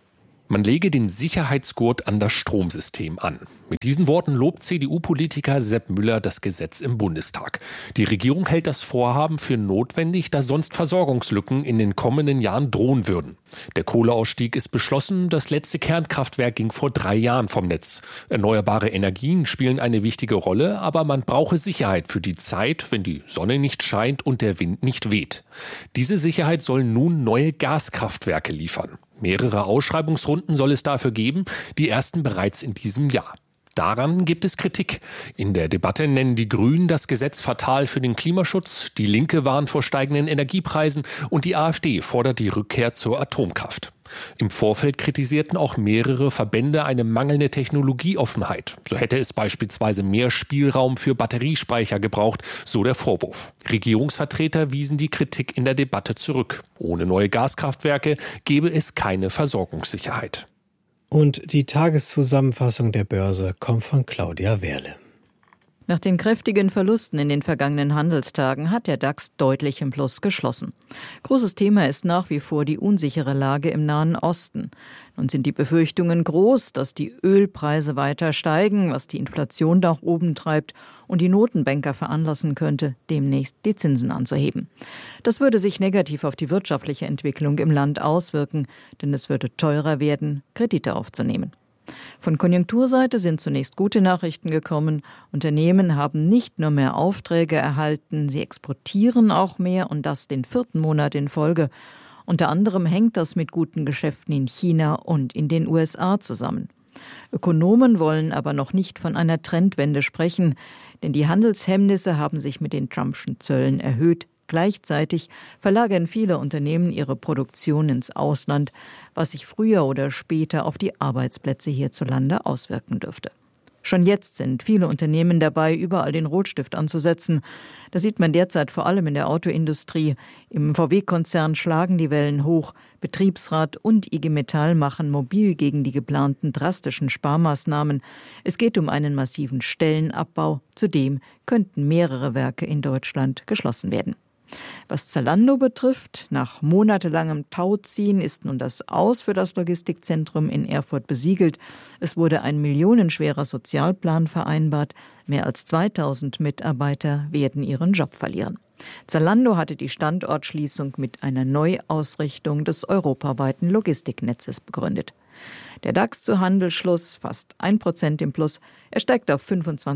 Man lege den Sicherheitsgurt an das Stromsystem an. Mit diesen Worten lobt CDU-Politiker Sepp Müller das Gesetz im Bundestag. Die Regierung hält das Vorhaben für notwendig, da sonst Versorgungslücken in den kommenden Jahren drohen würden. Der Kohleausstieg ist beschlossen, das letzte Kernkraftwerk ging vor 3 Jahren vom Netz. Erneuerbare Energien spielen eine wichtige Rolle, aber man brauche Sicherheit für die Zeit, wenn die Sonne nicht scheint und der Wind nicht weht. Diese Sicherheit sollen nun neue Gaskraftwerke liefern. Mehrere Ausschreibungsrunden soll es dafür geben, die ersten bereits in diesem Jahr. Daran gibt es Kritik. In der Debatte nennen die Grünen das Gesetz fatal für den Klimaschutz, die Linke warnt vor steigenden Energiepreisen und die AfD fordert die Rückkehr zur Atomkraft. Im Vorfeld kritisierten auch mehrere Verbände eine mangelnde Technologieoffenheit. So hätte es beispielsweise mehr Spielraum für Batteriespeicher gebraucht, so der Vorwurf. Regierungsvertreter wiesen die Kritik in der Debatte zurück. Ohne neue Gaskraftwerke gäbe es keine Versorgungssicherheit. Und die Tageszusammenfassung der Börse kommt von Claudia Wehrle. Nach den kräftigen Verlusten in den vergangenen Handelstagen hat der DAX deutlich im Plus geschlossen. Großes Thema ist nach wie vor die unsichere Lage im Nahen Osten. Nun sind die Befürchtungen groß, dass die Ölpreise weiter steigen, was die Inflation nach oben treibt und die Notenbanker veranlassen könnte, demnächst die Zinsen anzuheben. Das würde sich negativ auf die wirtschaftliche Entwicklung im Land auswirken, denn es würde teurer werden, Kredite aufzunehmen. Von Konjunkturseite sind zunächst gute Nachrichten gekommen. Unternehmen haben nicht nur mehr Aufträge erhalten, sie exportieren auch mehr und das den 4. Monat in Folge. Unter anderem hängt das mit guten Geschäften in China und in den USA zusammen. Ökonomen wollen aber noch nicht von einer Trendwende sprechen, denn die Handelshemmnisse haben sich mit den Trumpschen Zöllen erhöht. Gleichzeitig verlagern viele Unternehmen ihre Produktion ins Ausland, was sich früher oder später auf die Arbeitsplätze hierzulande auswirken dürfte. Schon jetzt sind viele Unternehmen dabei, überall den Rotstift anzusetzen. Das sieht man derzeit vor allem in der Autoindustrie. Im VW-Konzern schlagen die Wellen hoch. Betriebsrat und IG Metall machen mobil gegen die geplanten drastischen Sparmaßnahmen. Es geht um einen massiven Stellenabbau. Zudem könnten mehrere Werke in Deutschland geschlossen werden. Was Zalando betrifft, nach monatelangem Tauziehen ist nun das Aus für das Logistikzentrum in Erfurt besiegelt. Es wurde ein millionenschwerer Sozialplan vereinbart. Mehr als 2000 Mitarbeiter werden ihren Job verlieren. Zalando hatte die Standortschließung mit einer Neuausrichtung des europaweiten Logistiknetzes begründet. Der DAX zu Handelsschluss fast 1% im Plus. Er steigt auf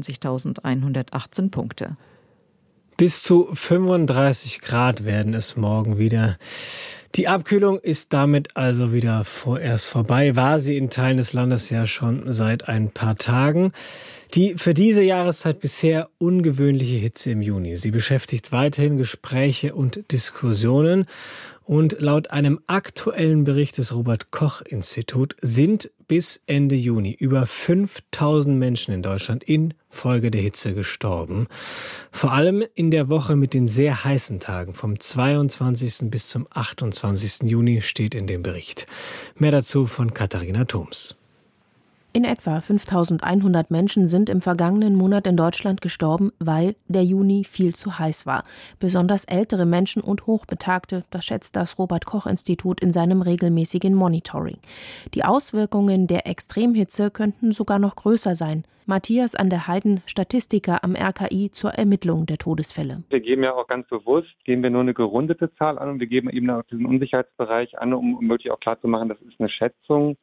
25.118 Punkte. Bis zu 35 Grad werden es morgen wieder. Die Abkühlung ist damit also wieder vorerst vorbei. War sie in Teilen des Landes ja schon seit ein paar Tagen. Die für diese Jahreszeit bisher ungewöhnliche Hitze im Juni. Sie beschäftigt weiterhin Gespräche und Diskussionen. Und laut einem aktuellen Bericht des Robert-Koch-Institut sind bis Ende Juni über 5000 Menschen in Deutschland infolge der Hitze gestorben. Vor allem in der Woche mit den sehr heißen Tagen vom 22. bis zum 28. Juni steht in dem Bericht. Mehr dazu von Katharina Thoms. In etwa 5.100 Menschen sind im vergangenen Monat in Deutschland gestorben, weil der Juni viel zu heiß war. Besonders ältere Menschen und Hochbetagte, das schätzt das Robert-Koch-Institut in seinem regelmäßigen Monitoring. Die Auswirkungen der Extremhitze könnten sogar noch größer sein. Matthias an der Heiden, Statistiker am RKI zur Ermittlung der Todesfälle. Wir geben ja auch ganz bewusst, geben wir nur eine gerundete Zahl an und wir geben eben auch diesen Unsicherheitsbereich an, um wirklich auch klarzumachen, das ist eine Schätzung.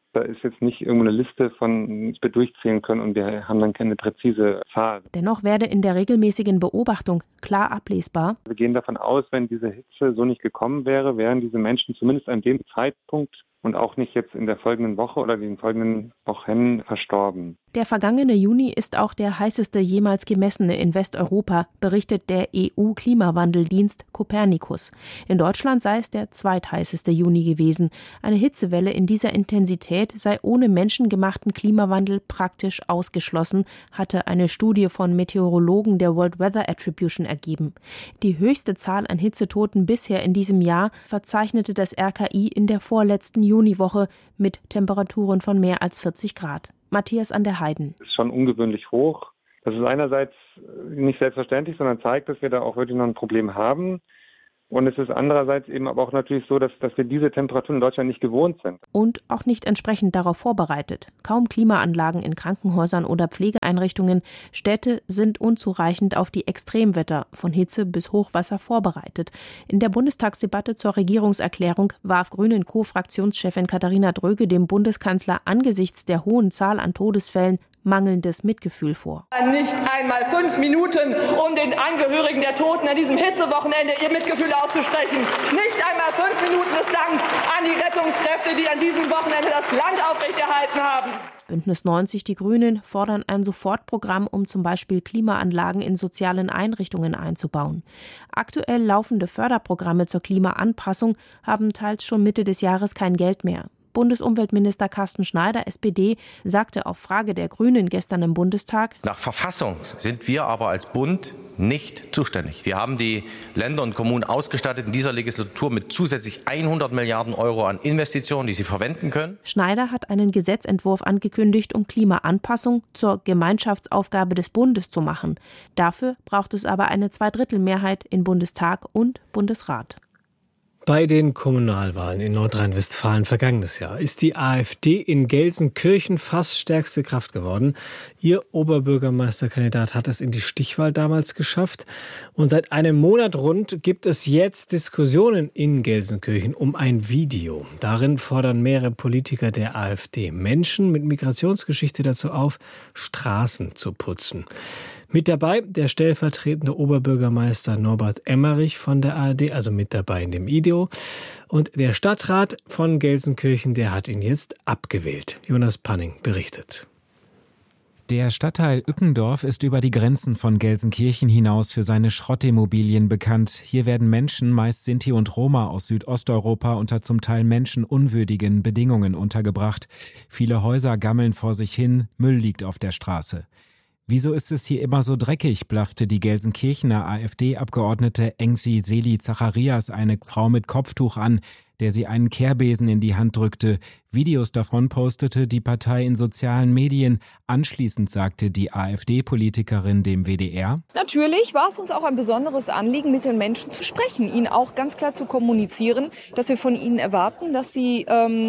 Da ist jetzt nicht irgendwo eine Liste von, die wir durchzählen können und wir haben dann keine präzise Zahl. Dennoch werde in der regelmäßigen Beobachtung klar ablesbar: Wir gehen davon aus, wenn diese Hitze so nicht gekommen wäre, wären diese Menschen zumindest an dem Zeitpunkt und auch nicht jetzt in der folgenden Woche oder den folgenden Wochen verstorben. Der vergangene Juni ist auch der heißeste jemals gemessene in Westeuropa, berichtet der EU-Klimawandeldienst Copernicus. In Deutschland sei es der zweitheißeste Juni gewesen. Eine Hitzewelle in dieser Intensität sei ohne menschengemachten Klimawandel praktisch ausgeschlossen, hatte eine Studie von Meteorologen der World Weather Attribution ergeben. Die höchste Zahl an Hitzetoten bisher in diesem Jahr verzeichnete das RKI in der vorletzten Juniwoche mit Temperaturen von mehr als 40 Grad. Matthias an der Heiden. Das ist schon ungewöhnlich hoch. Das ist einerseits nicht selbstverständlich, sondern zeigt, dass wir da auch wirklich noch ein Problem haben. Und es ist andererseits eben aber auch natürlich so, dass wir diese Temperaturen in Deutschland nicht gewohnt sind. Und auch nicht entsprechend darauf vorbereitet. Kaum Klimaanlagen in Krankenhäusern oder Pflegeeinrichtungen. Städte sind unzureichend auf die Extremwetter von Hitze bis Hochwasser vorbereitet. In der Bundestagsdebatte zur Regierungserklärung warf Grünen-Co-Fraktionschefin Katharina Dröge dem Bundeskanzler angesichts der hohen Zahl an Todesfällen mangelndes Mitgefühl vor. Nicht einmal 5 Minuten, um den Angehörigen der Toten an diesem Hitzewochenende ihr Mitgefühl auszusprechen. Nicht einmal 5 Minuten des Danks an die Rettungskräfte, die an diesem Wochenende das Land aufrechterhalten haben. Bündnis 90, die Grünen, fordern ein Sofortprogramm, um zum Beispiel Klimaanlagen in sozialen Einrichtungen einzubauen. Aktuell laufende Förderprogramme zur Klimaanpassung haben teils schon Mitte des Jahres kein Geld mehr. Bundesumweltminister Carsten Schneider, SPD, sagte auf Frage der Grünen gestern im Bundestag: Nach Verfassung sind wir aber als Bund nicht zuständig. Wir haben die Länder und Kommunen ausgestattet in dieser Legislatur mit zusätzlich 100 Milliarden Euro an Investitionen, die sie verwenden können. Schneider hat einen Gesetzentwurf angekündigt, um Klimaanpassung zur Gemeinschaftsaufgabe des Bundes zu machen. Dafür braucht es aber eine Zweidrittelmehrheit in Bundestag und Bundesrat. Bei den Kommunalwahlen in Nordrhein-Westfalen vergangenes Jahr ist die AfD in Gelsenkirchen fast stärkste Kraft geworden. Ihr Oberbürgermeisterkandidat hat es in die Stichwahl damals geschafft. Und seit einem Monat rund gibt es jetzt Diskussionen in Gelsenkirchen um ein Video. Darin fordern mehrere Politiker der AfD Menschen mit Migrationsgeschichte dazu auf, Straßen zu putzen. Mit dabei der stellvertretende Oberbürgermeister Norbert Emmerich von der ARD, also mit dabei in dem Video. Und der Stadtrat von Gelsenkirchen, der hat ihn jetzt abgewählt. Jonas Panning berichtet. Der Stadtteil Ückendorf ist über die Grenzen von Gelsenkirchen hinaus für seine Schrottimmobilien bekannt. Hier werden Menschen, meist Sinti und Roma aus Südosteuropa, unter zum Teil menschenunwürdigen Bedingungen untergebracht. Viele Häuser gammeln vor sich hin, Müll liegt auf der Straße. Wieso ist es hier immer so dreckig, blaffte die Gelsenkirchener AfD-Abgeordnete Engsi Seli Zacharias eine Frau mit Kopftuch an, der sie einen Kehrbesen in die Hand drückte. Videos davon postete die Partei in sozialen Medien. Anschließend sagte die AfD-Politikerin dem WDR: Natürlich war es uns auch ein besonderes Anliegen, mit den Menschen zu sprechen, ihnen auch ganz klar zu kommunizieren, dass wir von ihnen erwarten, dass sie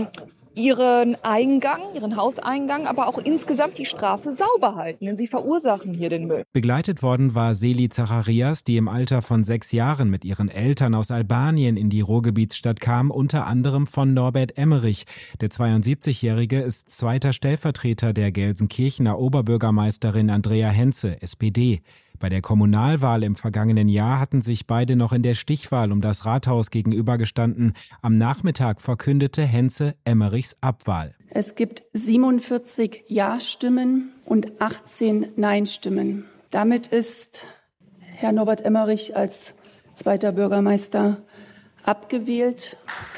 ihren Hauseingang, aber auch insgesamt die Straße sauber halten, denn sie verursachen hier den Müll. Begleitet worden war Seli Zacharias, die im Alter von 6 Jahren mit ihren Eltern aus Albanien in die Ruhrgebietsstadt kam, unter anderem von Norbert Emmerich. Der 72-Jährige ist zweiter Stellvertreter der Gelsenkirchener Oberbürgermeisterin Andrea Henze, SPD. Bei der Kommunalwahl im vergangenen Jahr hatten sich beide noch in der Stichwahl um das Rathaus gegenübergestanden. Am Nachmittag verkündete Henze Emmerichs Abwahl. Es gibt 47 Ja-Stimmen und 18 Nein-Stimmen. Damit ist Herr Norbert Emmerich als zweiter Bürgermeister abgewählt.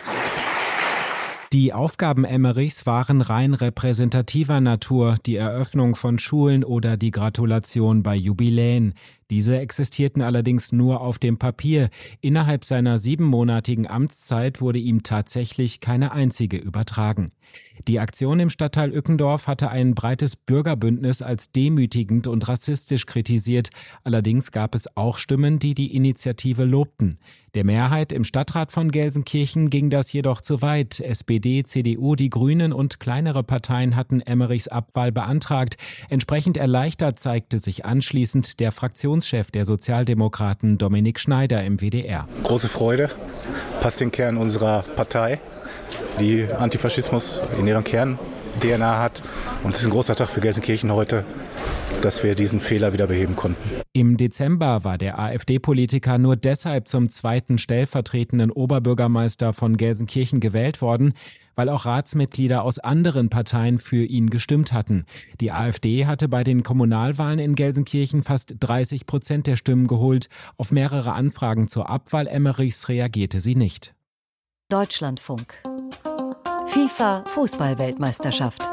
Die Aufgaben Emmerichs waren rein repräsentativer Natur, die Eröffnung von Schulen oder die Gratulation bei Jubiläen. Diese existierten allerdings nur auf dem Papier. Innerhalb seiner 7-monatigen Amtszeit wurde ihm tatsächlich keine einzige übertragen. Die Aktion im Stadtteil Ückendorf hatte ein breites Bürgerbündnis als demütigend und rassistisch kritisiert. Allerdings gab es auch Stimmen, die die Initiative lobten. Der Mehrheit im Stadtrat von Gelsenkirchen ging das jedoch zu weit. SPD, CDU, die Grünen und kleinere Parteien hatten Emmerichs Abwahl beantragt. Entsprechend erleichtert zeigte sich anschließend der Fraktionschef der Sozialdemokraten Dominik Schneider im WDR. Große Freude, passt den Kern unserer Partei, die Antifaschismus in ihrem Kern DNA hat. Und es ist ein großer Tag für Gelsenkirchen heute, dass wir diesen Fehler wieder beheben konnten. Im Dezember war der AfD-Politiker nur deshalb zum zweiten stellvertretenden Oberbürgermeister von Gelsenkirchen gewählt worden, weil auch Ratsmitglieder aus anderen Parteien für ihn gestimmt hatten. Die AfD hatte bei den Kommunalwahlen in Gelsenkirchen fast 30% der Stimmen geholt. Auf mehrere Anfragen zur Abwahl Emmerichs reagierte sie nicht. Deutschlandfunk. FIFA Fußball-Weltmeisterschaft.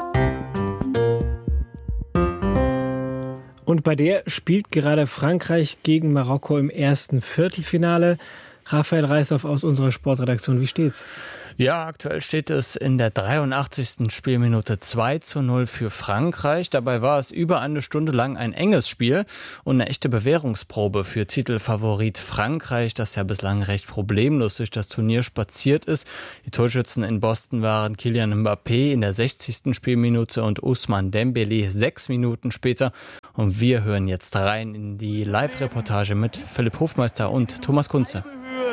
Und bei der spielt gerade Frankreich gegen Marokko im ersten Viertelfinale. Raphael Reishoff aus unserer Sportredaktion, wie steht's? Ja, aktuell steht es in der 83. Spielminute 2:0 für Frankreich. Dabei war es über eine Stunde lang ein enges Spiel und eine echte Bewährungsprobe für Titelfavorit Frankreich, das ja bislang recht problemlos durch das Turnier spaziert ist. Die Torschützen in Boston waren Kylian Mbappé in der 60. Spielminute und Ousmane Dembélé 6 Minuten später. Und wir hören jetzt rein in die Live-Reportage mit Philipp Hofmeister und Thomas Kunze.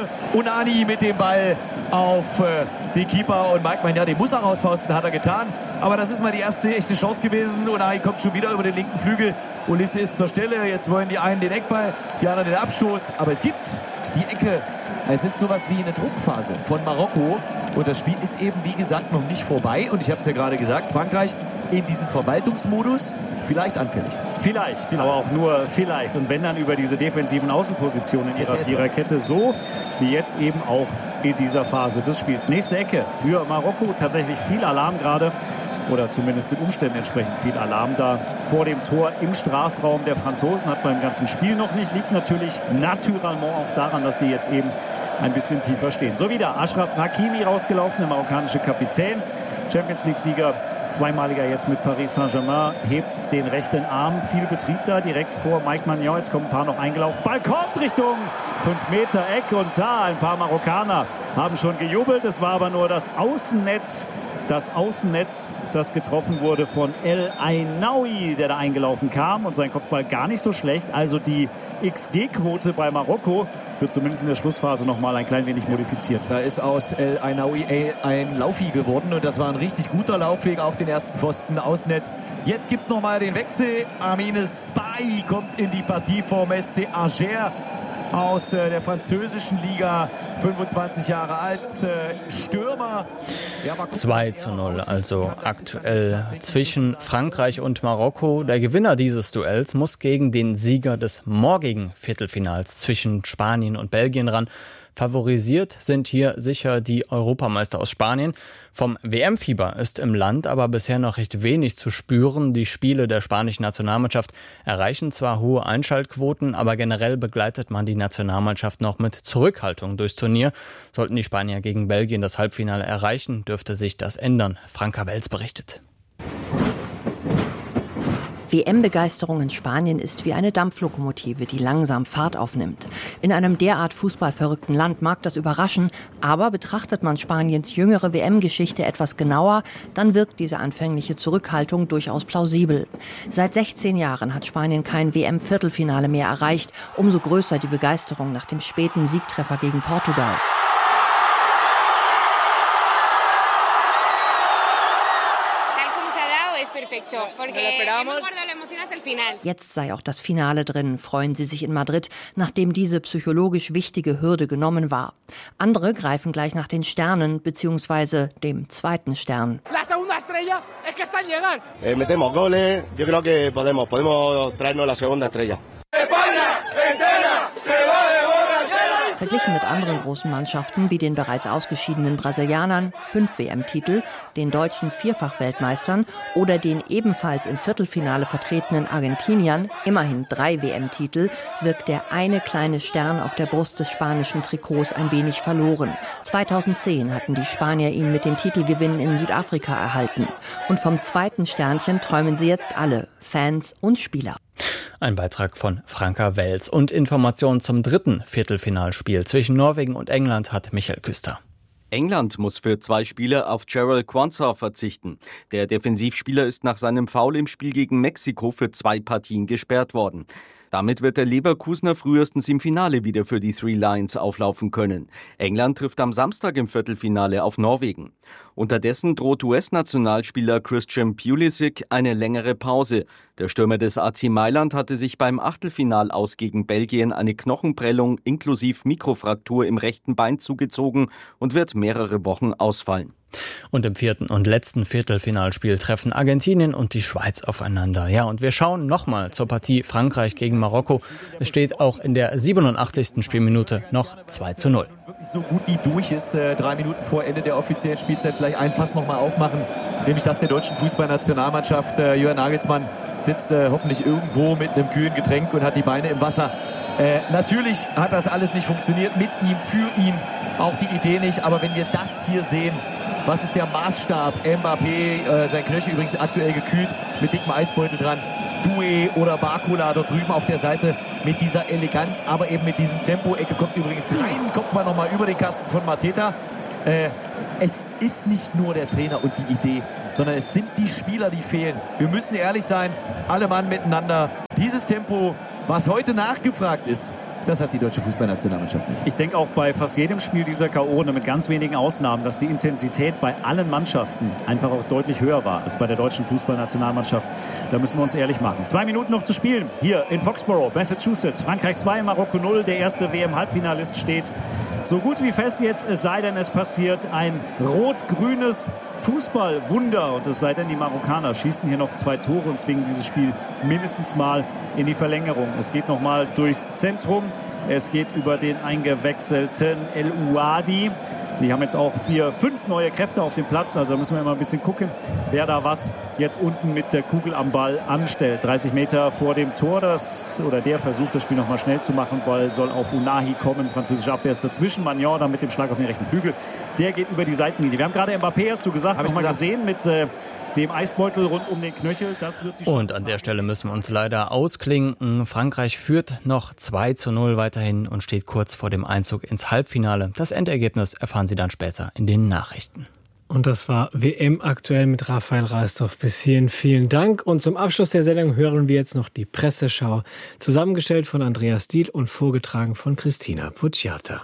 Unani mit dem Ball auf den Keeper und Mike Maignan, den muss er rausfausten, hat er getan. Aber das ist mal die erste echte Chance gewesen. Unani kommt schon wieder über den linken Flügel. Ulisse ist zur Stelle. Jetzt wollen die einen den Eckball, die anderen den Abstoß. Aber es gibt die Ecke. Es ist sowas wie eine Druckphase von Marokko. Und das Spiel ist eben, wie gesagt, noch nicht vorbei. Und ich habe es ja gerade gesagt, Frankreich in diesem Verwaltungsmodus vielleicht anfällig. Vielleicht, aber auch nur vielleicht. Und wenn dann über diese defensiven Außenpositionen in ihrer Viererkette, so wie jetzt eben auch in dieser Phase des Spiels. Nächste Ecke für Marokko. Tatsächlich viel Alarm gerade. Oder zumindest den Umständen entsprechend viel Alarm da vor dem Tor im Strafraum der Franzosen. Hat beim ganzen Spiel noch nicht. Liegt natürlich naturellement auch daran, dass die jetzt eben ein bisschen tiefer stehen. So wieder Achraf Hakimi rausgelaufen, der marokkanische Kapitän. Champions-League-Sieger, zweimaliger jetzt mit Paris Saint-Germain, hebt den rechten Arm. Viel Betrieb da, direkt vor Mike Maignan. Jetzt kommen ein paar noch eingelaufen. Ball kommt Richtung 5 Meter Eck. Und da ein paar Marokkaner haben schon gejubelt. Es war aber nur das Außennetz. Das Außennetz, das getroffen wurde von El Ainaoui, der da eingelaufen kam. Und sein Kopfball gar nicht so schlecht. Also die XG-Quote bei Marokko wird zumindest in der Schlussphase noch mal ein klein wenig modifiziert. Da ist aus El Ainaoui ein Laufi geworden. Und das war ein richtig guter Laufweg auf den ersten Pfosten, Außennetz. Jetzt gibt es noch mal den Wechsel. Amine Spy kommt in die Partie vom SC Angers. Aus der französischen Liga, 25 Jahre alt, Stürmer. 2:0, also aktuell zwischen Frankreich und Marokko. Der Gewinner dieses Duells muss gegen den Sieger des morgigen Viertelfinals zwischen Spanien und Belgien ran. Favorisiert sind hier sicher die Europameister aus Spanien. Vom WM-Fieber ist im Land aber bisher noch recht wenig zu spüren. Die Spiele der spanischen Nationalmannschaft erreichen zwar hohe Einschaltquoten, aber generell begleitet man die Nationalmannschaft noch mit Zurückhaltung durchs Turnier. Sollten die Spanier gegen Belgien das Halbfinale erreichen, dürfte sich das ändern. Franka Welz berichtet. WM-Begeisterung in Spanien ist wie eine Dampflokomotive, die langsam Fahrt aufnimmt. In einem derart fußballverrückten Land mag das überraschen, aber betrachtet man Spaniens jüngere WM-Geschichte etwas genauer, dann wirkt diese anfängliche Zurückhaltung durchaus plausibel. Seit 16 Jahren hat Spanien kein WM-Viertelfinale mehr erreicht. Umso größer die Begeisterung nach dem späten Siegtreffer gegen Portugal. Jetzt sei auch das Finale drin, freuen sie sich in Madrid, nachdem diese psychologisch wichtige Hürde genommen war. Andere greifen gleich nach den Sternen bzw. dem zweiten Stern. Metemos goles, yo creo que podemos traernos la segunda estrella. Verglichen mit anderen großen Mannschaften wie den bereits ausgeschiedenen Brasilianern 5 WM-Titel, den deutschen Vierfach-Weltmeistern oder den ebenfalls im Viertelfinale vertretenen Argentiniern, immerhin 3 WM-Titel, wirkt der eine kleine Stern auf der Brust des spanischen Trikots ein wenig verloren. 2010 hatten die Spanier ihn mit dem Titelgewinn in Südafrika erhalten. Und vom zweiten Sternchen träumen sie jetzt alle, Fans und Spieler. Ein Beitrag von Franka Welz. Und Informationen zum dritten Viertelfinalspiel zwischen Norwegen und England hat Michael Küster. England muss für 2 Spiele auf Jarrell Quansah verzichten. Der Defensivspieler ist nach seinem Foul im Spiel gegen Mexiko für 2 Partien gesperrt worden. Damit wird der Leverkusener frühestens im Finale wieder für die Three Lions auflaufen können. England trifft am Samstag im Viertelfinale auf Norwegen. Unterdessen droht US-Nationalspieler Christian Pulisic eine längere Pause. Der Stürmer des AC Mailand hatte sich beim Achtelfinalaus gegen Belgien eine Knochenprellung inklusive Mikrofraktur im rechten Bein zugezogen und wird mehrere Wochen ausfallen. Und im 4. und letzten Viertelfinalspiel treffen Argentinien und die Schweiz aufeinander. Ja, und wir schauen nochmal zur Partie Frankreich gegen Marokko. Es steht auch in der 87. Spielminute noch 2:0. Wirklich so gut wie durch ist, 3 Minuten vor Ende der offiziellen Spielzeit. Vielleicht ein Fass nochmal aufmachen, nämlich das der deutschen Fußballnationalmannschaft. Jürgen Nagelsmann sitzt hoffentlich irgendwo mit einem kühlen Getränk und hat die Beine im Wasser. Natürlich hat das alles nicht funktioniert, mit ihm, für ihn, auch die Idee nicht. Aber wenn wir das hier sehen, was ist der Maßstab? Mbappé, sein Knöchel übrigens aktuell gekühlt, mit dickem Eisbeutel dran. Doué oder Barcola dort drüben auf der Seite mit dieser Eleganz, aber eben mit diesem Tempo. Ecke kommt übrigens rein, kommt man nochmal über den Kasten von Mateta. Es ist nicht nur der Trainer und die Idee, sondern es sind die Spieler, die fehlen. Wir müssen ehrlich sein, alle Mann miteinander. Dieses Tempo, was heute nachgefragt ist, das hat die deutsche Fußballnationalmannschaft nicht. Ich denke auch bei fast jedem Spiel dieser K.O., mit ganz wenigen Ausnahmen, dass die Intensität bei allen Mannschaften einfach auch deutlich höher war als bei der deutschen Fußballnationalmannschaft. Da müssen wir uns ehrlich machen. 2 Minuten noch zu spielen. Hier in Foxborough, Massachusetts. Frankreich 2, Marokko 0. Der erste WM-Halbfinalist steht so gut wie fest jetzt, es sei denn, es passiert ein rot-grünes Fußballwunder. Und es sei denn, die Marokkaner schießen hier noch 2 Tore und zwingen dieses Spiel mindestens mal in die Verlängerung. Es geht noch mal durchs Zentrum. Es geht über den eingewechselten El Ouadi. Die haben jetzt auch 4, 5 neue Kräfte auf dem Platz. Also müssen wir immer ein bisschen gucken, wer da was jetzt unten mit der Kugel am Ball anstellt. 30 Meter vor dem Tor, der versucht, das Spiel noch mal schnell zu machen. Ball soll auf Unahi kommen. Französische Abwehr ist dazwischen. Magnon dann mit dem Schlag auf den rechten Flügel. Der geht über die Seitenlinie. Wir haben gerade Mbappé, hast du gesagt, noch mal gesehen mit dem Eisbeutel rund um den Knöchel. Das wird die und an der Stelle müssen wir uns leider ausklinken. Frankreich führt noch 2:0 weiterhin und steht kurz vor dem Einzug ins Halbfinale. Das Endergebnis erfahren Sie dann später in den Nachrichten. Und das war WM aktuell mit Raphael Reisdorf. Bis hierhin vielen Dank. Und zum Abschluss der Sendung hören wir jetzt noch die Presseschau, zusammengestellt von Andreas Diehl und vorgetragen von Christina Pucciata.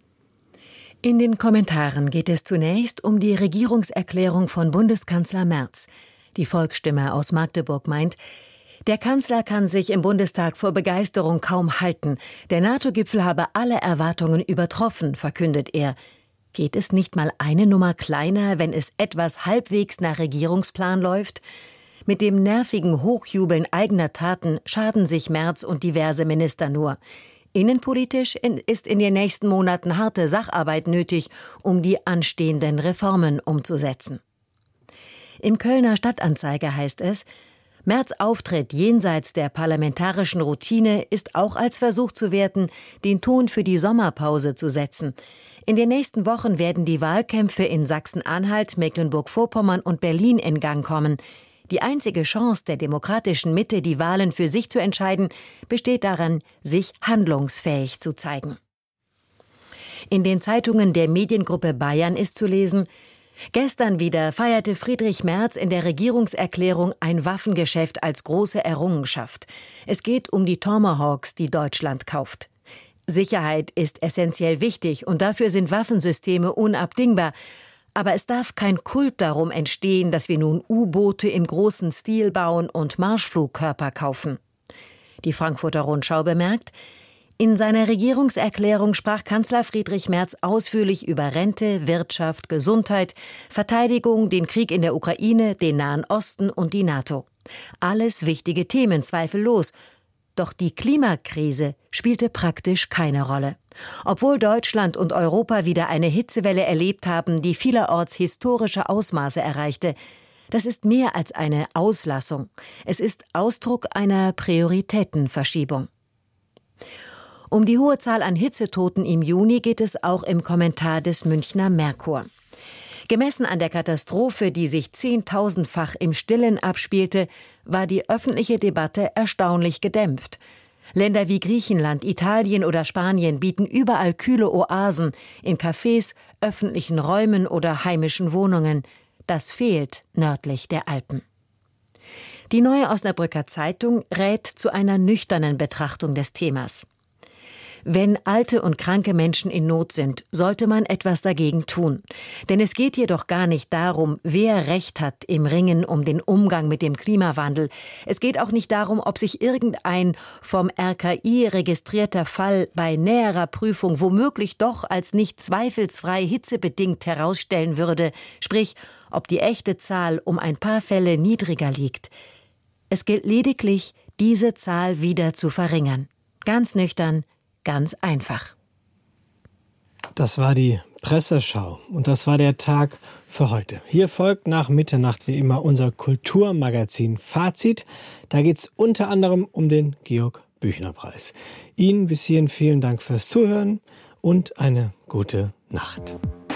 In den Kommentaren geht es zunächst um die Regierungserklärung von Bundeskanzler Merz. Die Volksstimme aus Magdeburg meint, der Kanzler kann sich im Bundestag vor Begeisterung kaum halten. Der NATO-Gipfel habe alle Erwartungen übertroffen, verkündet er. Geht es nicht mal eine Nummer kleiner, wenn es etwas halbwegs nach Regierungsplan läuft? Mit dem nervigen Hochjubeln eigener Taten schaden sich Merz und diverse Minister nur. Innenpolitisch ist in den nächsten Monaten harte Sacharbeit nötig, um die anstehenden Reformen umzusetzen. Im Kölner Stadtanzeiger heißt es, Merz' Auftritt jenseits der parlamentarischen Routine ist auch als Versuch zu werten, den Ton für die Sommerpause zu setzen. In den nächsten Wochen werden die Wahlkämpfe in Sachsen-Anhalt, Mecklenburg-Vorpommern und Berlin in Gang kommen. Die einzige Chance der demokratischen Mitte, die Wahlen für sich zu entscheiden, besteht darin, sich handlungsfähig zu zeigen. In den Zeitungen der Mediengruppe Bayern ist zu lesen, gestern wieder feierte Friedrich Merz in der Regierungserklärung ein Waffengeschäft als große Errungenschaft. Es geht um die Tomahawks, die Deutschland kauft. Sicherheit ist essentiell wichtig und dafür sind Waffensysteme unabdingbar. Aber es darf kein Kult darum entstehen, dass wir nun U-Boote im großen Stil bauen und Marschflugkörper kaufen. Die Frankfurter Rundschau bemerkt, in seiner Regierungserklärung sprach Kanzler Friedrich Merz ausführlich über Rente, Wirtschaft, Gesundheit, Verteidigung, den Krieg in der Ukraine, den Nahen Osten und die NATO. Alles wichtige Themen, zweifellos. Doch die Klimakrise spielte praktisch keine Rolle. Obwohl Deutschland und Europa wieder eine Hitzewelle erlebt haben, die vielerorts historische Ausmaße erreichte, das ist mehr als eine Auslassung. Es ist Ausdruck einer Prioritätenverschiebung. Um die hohe Zahl an Hitzetoten im Juni geht es auch im Kommentar des Münchner Merkur. Gemessen an der Katastrophe, die sich 10.000-fach im Stillen abspielte, war die öffentliche Debatte erstaunlich gedämpft. Länder wie Griechenland, Italien oder Spanien bieten überall kühle Oasen in Cafés, öffentlichen Räumen oder heimischen Wohnungen. Das fehlt nördlich der Alpen. Die Neue Osnabrücker Zeitung rät zu einer nüchternen Betrachtung des Themas. Wenn alte und kranke Menschen in Not sind, sollte man etwas dagegen tun. Denn es geht jedoch gar nicht darum, wer Recht hat im Ringen um den Umgang mit dem Klimawandel. Es geht auch nicht darum, ob sich irgendein vom RKI registrierter Fall bei näherer Prüfung womöglich doch als nicht zweifelsfrei hitzebedingt herausstellen würde, sprich, ob die echte Zahl um ein paar Fälle niedriger liegt. Es gilt lediglich, diese Zahl wieder zu verringern. Ganz nüchtern, ganz einfach. Das war die Presseschau und das war der Tag für heute. Hier folgt nach Mitternacht wie immer unser Kulturmagazin Fazit. Da geht es unter anderem um den Georg-Büchner-Preis. Ihnen bis hierhin vielen Dank fürs Zuhören und eine gute Nacht.